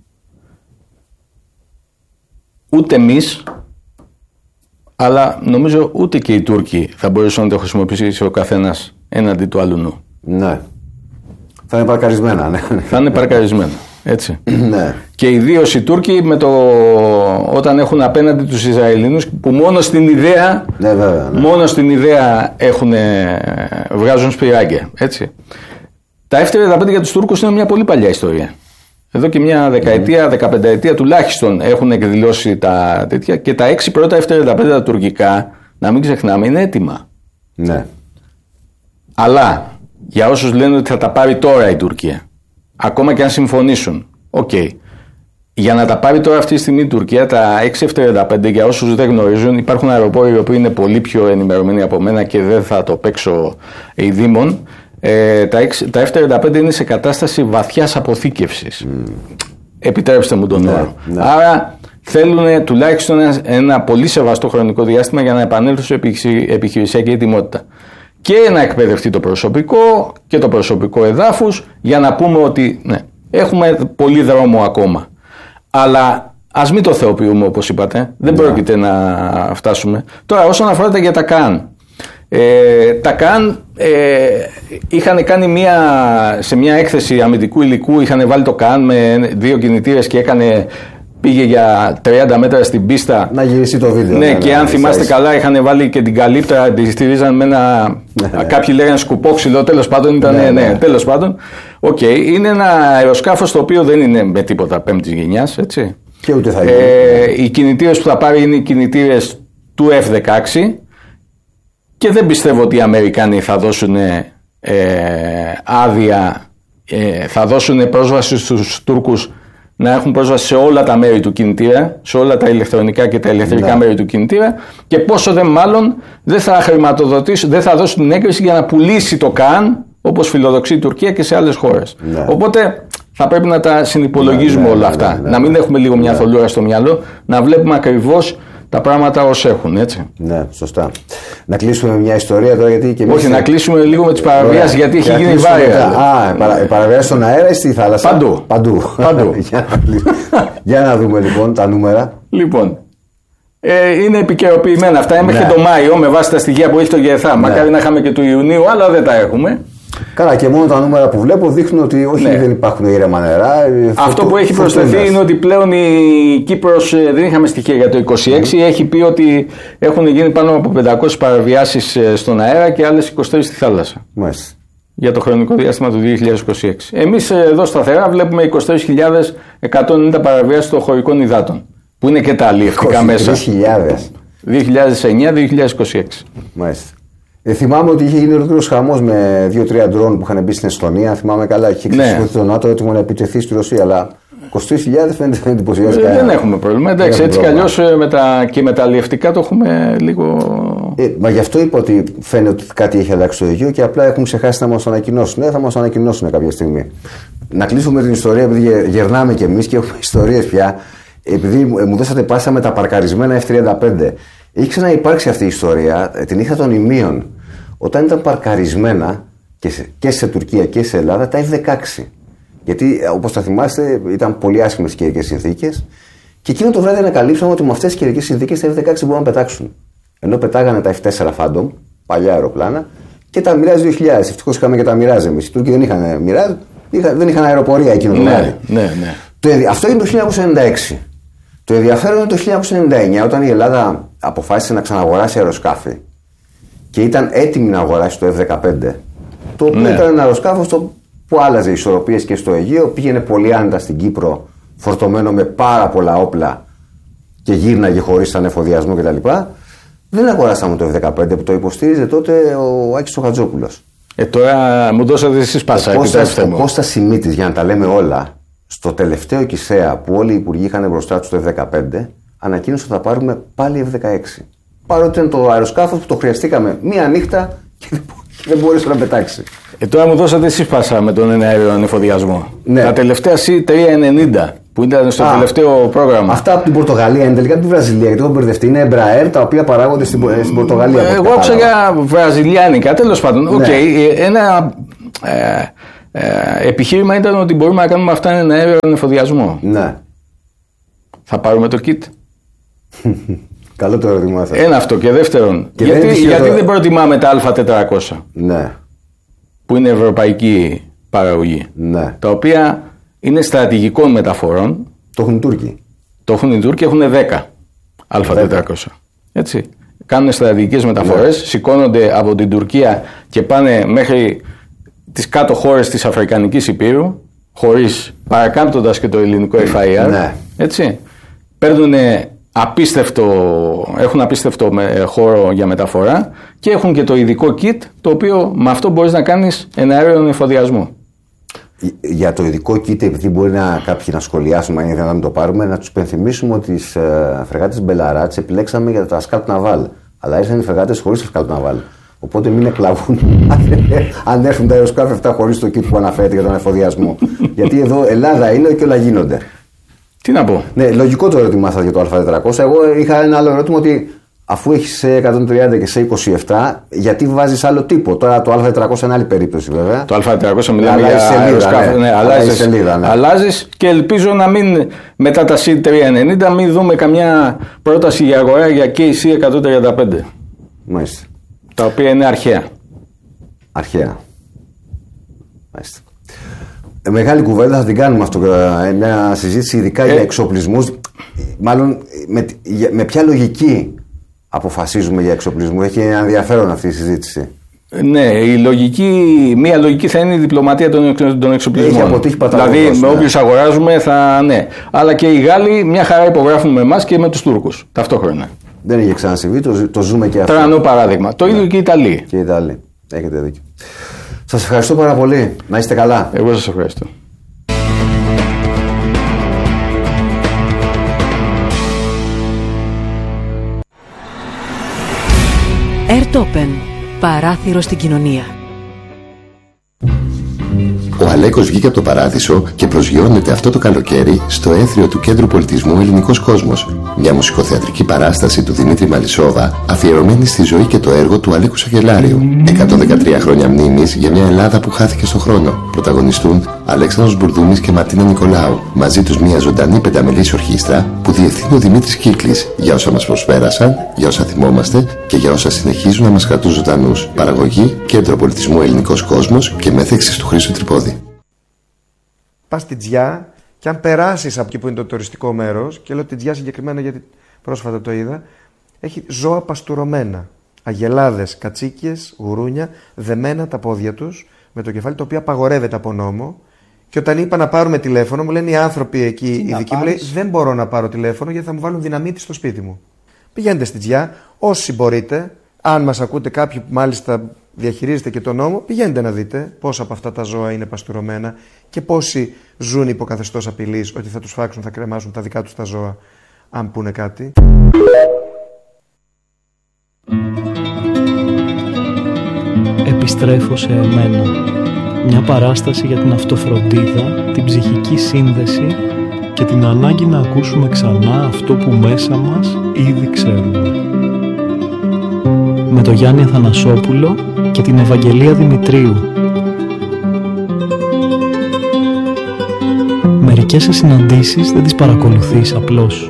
Ούτε εμείς, αλλά νομίζω ούτε και οι Τούρκοι θα μπορούσαν να το χρησιμοποιήσει ο καθένας έναντι του αλλού. Ναι. Θα είναι παρκαρισμένα, ναι. Θα είναι παρκαρισμένα. Έτσι. Ναι. Και ιδίως οι Τούρκοι όταν έχουν απέναντι τους Ισραηλινούς που μόνο στην ιδέα, ναι, βέβαια, ναι. Μόνο στην ιδέα βγάζουν σπυράκια. Έτσι. Τα F-35 για τους Τούρκους είναι μια πολύ παλιά ιστορία. Εδώ και μια δεκαετία, 15ετία τουλάχιστον έχουν εκδηλώσει τα τέτοια, και τα 6 πρώτα F-35 τα τουρκικά, να μην ξεχνάμε, είναι έτοιμα. Ναι. Αλλά για όσους λένε ότι θα τα πάρει τώρα η Τουρκία, ακόμα και αν συμφωνήσουν, για να τα πάρει τώρα αυτή τη στιγμή η Τουρκία, τα 6 F-35, για όσους δεν γνωρίζουν, υπάρχουν αεροπόροι οι οποίοι είναι πολύ πιο ενημερωμένοι από μένα και δεν θα το παίξω ειδήμων. Τα F-35 είναι σε κατάσταση βαθιάς αποθήκευσης. Επιτρέψτε μου τον όρο. Ναι. Άρα θέλουν τουλάχιστον ένα πολύ σεβαστό χρονικό διάστημα για να επανέλθουν σε επιχειρησιακή ετοιμότητα. Και να εκπαιδευτεί το προσωπικό και το προσωπικό εδάφους, για να πούμε ότι ναι, έχουμε πολύ δρόμο ακόμα. Αλλά ας μην το θεοποιούμε, όπως είπατε. Δεν πρόκειται να φτάσουμε. Τώρα, όσον αφορά για τα ΚΑΝ. Τα ΚΑΝ είχαν κάνει σε μια έκθεση αμυντικού υλικού, είχαν βάλει το ΚΑΝ με 2 κινητήρες και πήγε για 30 μέτρα στην πίστα. Να γυρίσει το βίντεο. Ναι, και αν θυμάστε καλά, είχαν βάλει και την καλύπτρα, τη στηρίζαν με ένα. Κάποιοι λέγανε σκουπόξυλο, τέλος πάντων ήταν. Ναι, τέλος πάντων. Είναι ένα αεροσκάφος το οποίο δεν είναι με τίποτα πέμπτης γενιάς, έτσι. Και ούτε θα γίνει. Οι κινητήρες που θα πάρει είναι οι κινητήρες του F-16 και δεν πιστεύω ότι οι Αμερικάνοι θα δώσουν άδεια, θα δώσουν πρόσβαση στους Τούρκους να έχουν πρόσβαση σε όλα τα μέρη του κινητήρα, σε όλα τα ηλεκτρονικά και τα ηλεκτρικά μέρη του κινητήρα, και πόσο δε μάλλον δεν θα χρηματοδοτήσουν, δεν θα δώσουν την έγκριση για να πουλήσει το ΚΑΝ όπως φιλοδοξεί η Τουρκία και σε άλλες χώρες. Ναι. Οπότε θα πρέπει να τα συνυπολογίζουμε όλα αυτά. Να μην έχουμε λίγο μια θολούρα στο μυαλό, να βλέπουμε ακριβώς τα πράγματα ως έχουν, έτσι. Ναι, σωστά. Να κλείσουμε με μια ιστορία τώρα, γιατί και εμείς. Όχι, να κλείσουμε λίγο με τις παραβιάσεις, γιατί έχει γίνει βάρια. Παραβιάσεις στον αέρα ή στη θάλασσα? Παντού. Για να δούμε λοιπόν τα νούμερα. Λοιπόν, είναι επικαιροποιημένα αυτά. Μέχρι και το Μάιο, με βάση τα στοιχεία που έχει το ΓΕΘΑ. Μακάρι να είχαμε και του Ιουνίου, αλλά δεν τα έχουμε. Καλά, και μόνο τα νούμερα που βλέπω δείχνουν ότι όχι, δεν υπάρχουν ήρεμα νερά. Αυτό που έχει προσθεθεί είναι ότι πλέον η Κύπρος, δεν είχαμε στοιχεία για το 26, έχει πει ότι έχουν γίνει πάνω από 500 παραβιάσεις στον αέρα και άλλες 23 στη θάλασσα. Μάλιστα. για το χρονικό διάστημα του 2026. Εμείς εδώ σταθερά βλέπουμε 23.190 παραβιάσεις των χωρικών υδάτων, που είναι και τα αλλιευτικά μέσα. 2009-2026. Μάλιστα. Θυμάμαι ότι είχε γίνει ολόκληρος χαμός με 2-3 ντρόν που είχαν μπει στην Εστονία. Θυμάμαι καλά, είχε ξεσηκωθεί το ΝΑΤΟ έτοιμο να επιτεθεί στη Ρωσία. Αλλά 23.000 φαίνεται να εντυπωσιάζει κανένα. Δεν έχουμε πρόβλημα. Εντάξει, έτσι κι αλλιώς και με τα αλλιευτικά το έχουμε λίγο. Μα γι' αυτό είπα ότι φαίνεται ότι κάτι έχει αλλάξει στο Αιγαίο και απλά έχουν ξεχάσει να μας ανακοινώσουν. Θα μας ανακοινώσουν κάποια στιγμή. Να κλείσουμε την ιστορία, επειδή γερνάμε κι εμείς και έχουμε ιστορίες πια. Επειδή μου δώσατε πάσα με τα παρκαρισμένα F-35. Είχε ξαναυπάρξει αυτή η ιστορία, την είχα των ημείων, όταν ήταν παρκαρισμένα και σε Τουρκία και σε Ελλάδα τα F-16. Γιατί όπως θα θυμάστε ήταν πολύ άσχημες καιρικές συνθήκες και εκείνο το βράδυ ανακαλύψαμε ότι με αυτές τις καιρικές συνθήκες τα F-16 μπορούν να πετάξουν. Ενώ πετάγανε τα F-4 Phantom, παλιά αεροπλάνα, και τα Mirage 2000. Ευτυχώς είχαμε και τα Mirage εμείς. Οι Τούρκοι δεν είχαν Mirage, δεν είχαν αεροπορία εκείνο το βράδυ. Ναι. Αυτό είναι το 1996. Το ενδιαφέρον είναι το 1999, όταν η Ελλάδα αποφάσισε να ξαναγοράσει αεροσκάφη και ήταν έτοιμη να αγοράσει το F-15. Το οποίο ήταν ένα αεροσκάφο που άλλαζε ισορροπίες και στο Αιγαίο, πήγαινε πολύ άνετα στην Κύπρο, φορτωμένο με πάρα πολλά όπλα και γύρναγε χωρίς ανεφοδιασμό κτλ. Δεν αγοράσαμε το F-15 που το υποστήριζε τότε ο Άκης ο Χατζόπουλος. Τώρα μου δώσατε εσείς πάσα. Ο Κώστας Σιμίτης, για να τα λέμε όλα, στο τελευταίο Κισέα που όλοι οι υπουργοί είχαν μπροστά του το F-15, ανακοίνωσε ότι θα πάρουμε πάλι F-16. Παρότι ήταν το αεροσκάφος που το χρειαστήκαμε μία νύχτα και δεν μπορούσε να πετάξει. Τώρα μου δώσατε εσείς πάσα με τον εναέριο ανεφοδιασμό. Ναι. Τα τελευταία C390 που ήταν στο τελευταίο πρόγραμμα. Αυτά από την Πορτογαλία είναι τελικά από τη Βραζιλία. Γιατί έχω μπερδευτεί. Είναι Embraer τα οποία παράγονται στην Πορτογαλία. Εγώ άκουσα για βραζιλιάνικα. Τέλος πάντων. Ναι. Ένα επιχείρημα ήταν ότι μπορούμε να κάνουμε αυτά ένα αέριο ανεφοδιασμό. Ναι. Θα πάρουμε το kit. Καλό το ερώτημά σας. Ένα αυτό. Και δεύτερον, γιατί δεν προτιμάμε τα Α400. Ναι. Που είναι ευρωπαϊκή παραγωγή. Ναι. Τα οποία είναι στρατηγικών μεταφορών. Το έχουν οι Τούρκοι. Το έχουν οι Τούρκοι, έχουν 10 Α400. Έτσι. Κάνουν στρατηγικές μεταφορές, σηκώνονται από την Τουρκία και πάνε μέχρι τις κάτω χώρες της Αφρικανικής Υπήρου, παρακάμπτοντας και το ελληνικό FIR. Ναι. Έτσι. Παίρνουν έχουν απίστευτο χώρο για μεταφορά και έχουν και το ειδικό kit, το οποίο με αυτό μπορείς να κάνεις εναέριο ανεφοδιασμό. Για το ειδικό kit, επειδή μπορεί κάποιοι να σχολιάσουν, αν είναι να μην το πάρουμε, να τους υπενθυμίσουμε ότι τις φρεγάτες Μπελαρά τις επιλέξαμε για τα σκάλπ ναβάλ. Αλλά ήρθαν οι φρεγάτες χωρίς τα σκάλπ ναβάλ. Οπότε μην εκλαβούν αν έρθουν τα αεροσκάφη αυτά χωρίς το kit που αναφέρεται για τον εφοδιασμό. Γιατί εδώ Ελλάδα είναι και όλα γίνονται. Τι να πω. Ναι, λογικό το ερώτημά σας για το Α400. Εγώ είχα ένα άλλο ερώτημα ότι αφού έχει σε 130 και σε 27, γιατί βάζεις άλλο τύπο. Τώρα το Α400 είναι άλλη περίπτωση βέβαια. Το Α400 μιλάμε για αεροσκάφη. Ναι, αλλάζεις και ελπίζω να μην μετά τα C390 μην δούμε καμιά πρόταση για αγορά για KC135. Μάλιστα. Τα οποία είναι αρχαία. Αρχαία. Μάλιστα. Μεγάλη κουβέντα θα την κάνουμε αυτό. Μια συζήτηση ειδικά για εξοπλισμούς. Μάλλον με ποια λογική αποφασίζουμε για εξοπλισμό. Έχει ενδιαφέρον αυτή η συζήτηση. Ναι, μία λογική θα είναι η διπλωματία των εξοπλισμών. Έχει αποτύχει παταγωγός. Δηλαδή με όποιους αγοράζουμε ναι. Αλλά και οι Γάλλοι μια χαρά υπογράφουν με εμάς και με τους Τούρκους ταυτόχρονα. Δεν είχε ξανασυμβεί, το ζούμε και αυτό. Τρανό παράδειγμα. Το ίδιο και οι Ιταλοί. Και οι Ιταλοί. Έχετε δίκιο. Σας ευχαριστώ πάρα πολύ. Να είστε καλά. Εγώ σας ευχαριστώ. Airtopen. Παράθυρο στην κοινωνία. Ο Αλέκος βγήκε από το παράδεισο και προσγειώνεται αυτό το καλοκαίρι στο έθριο του Κέντρου Πολιτισμού Ελληνικός Κόσμος. Μια μουσικοθεατρική παράσταση του Δημήτρη Μαλισσόβα, αφιερωμένη στη ζωή και το έργο του Αλέκου Σαγγελάριου. 113 χρόνια μνήμης για μια Ελλάδα που χάθηκε στον χρόνο. Πρωταγωνιστούν Αλέξανδρος Μπουρδούμης και Μαρτίνα Νικολάου. Μαζί τους μια ζωντανή πενταμελής ορχήστρα που διευθύνει ο Δημήτρης Κύκλης για όσα μας προσπέρασαν, για όσα θυμόμαστε και για όσα συνεχίζουν να μας κρατούν ζωντανούς. Παραγωγή Κέντρο Πολιτισμού Ελληνικός Κόσμος και μέθεξης του Χρήστου Τρυπόδη. Πας στη Τζιά και αν περάσεις από εκεί που είναι το τουριστικό μέρος, και λέω τη Τζιά συγκεκριμένα γιατί πρόσφατα το είδα, έχει ζώα παστουρωμένα. Αγελάδες, κατσίκες, γουρούνια, δεμένα τα πόδια τους, με το κεφάλι, το οποίο απαγορεύεται από νόμο. Και όταν είπα να πάρουμε τηλέφωνο, μου λένε οι άνθρωποι εκεί, οι δικοί μου, λέει, δεν μπορώ να πάρω τηλέφωνο γιατί θα μου βάλουν δυναμίτη στο σπίτι μου. Πηγαίνετε στη Τζιά, όσοι μπορείτε, αν μας ακούτε κάποιοι που μάλιστα διαχειρίζετε και τον νόμο, πηγαίνετε να δείτε πόσα από αυτά τα ζώα είναι παστουρωμένα και πόσοι ζουν υπό καθεστώς απειλής ότι θα τους φάξουν, θα κρεμάσουν τα δικά τους τα ζώα, αν πούνε κάτι. Επιστρέφω σε εμένα. Μια παράσταση για την αυτοφροντίδα, την ψυχική σύνδεση και την ανάγκη να ακούσουμε ξανά αυτό που μέσα μας ήδη ξέρουμε. Με τον Γιάννη Αθανασόπουλο και την Ευαγγελία Δημητρίου. Μερικές συναντήσεις δεν τις παρακολουθείς απλώς.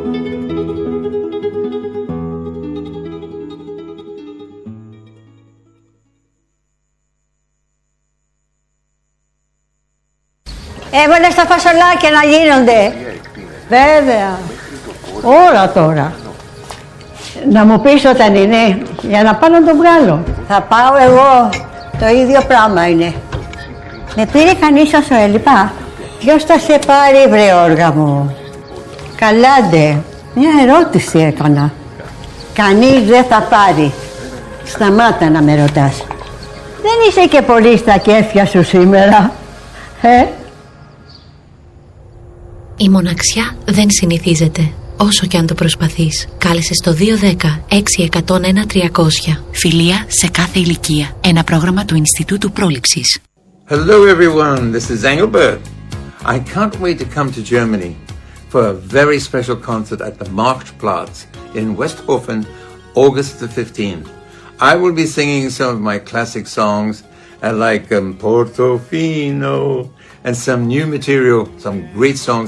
Έβαλες τα φασολάκια να γίνονται. Βέβαια. Ώρα τώρα. Να μου πεις όταν είναι, για να πάω να το βγάλω. Θα πάω εγώ. Το ίδιο πράγμα είναι. Με πήρε κανείς όσο έλειπα. Ποιος θα σε πάρει, βρε όργα μου? Καλάντε. Μια ερώτηση έκανα. Κανείς δεν θα πάρει. Σταμάτα να με ρωτάς. Δεν είσαι και πολύ στα κέφια σου σήμερα. Η μοναξιά δεν συνηθίζεται, όσο και αν το προσπαθείς. Κάλεσε στο 210-6101-300. Φιλία σε κάθε ηλικία. Ένα πρόγραμμα του Ινστιτούτου Πρόληψης. Hello everyone, this is Engelbert. I can't wait to come to Germany for a very special concert at the Marktplatz in Westhofen, August the 15th. I will be singing some of my classic songs like Portofino and some new material, some great songs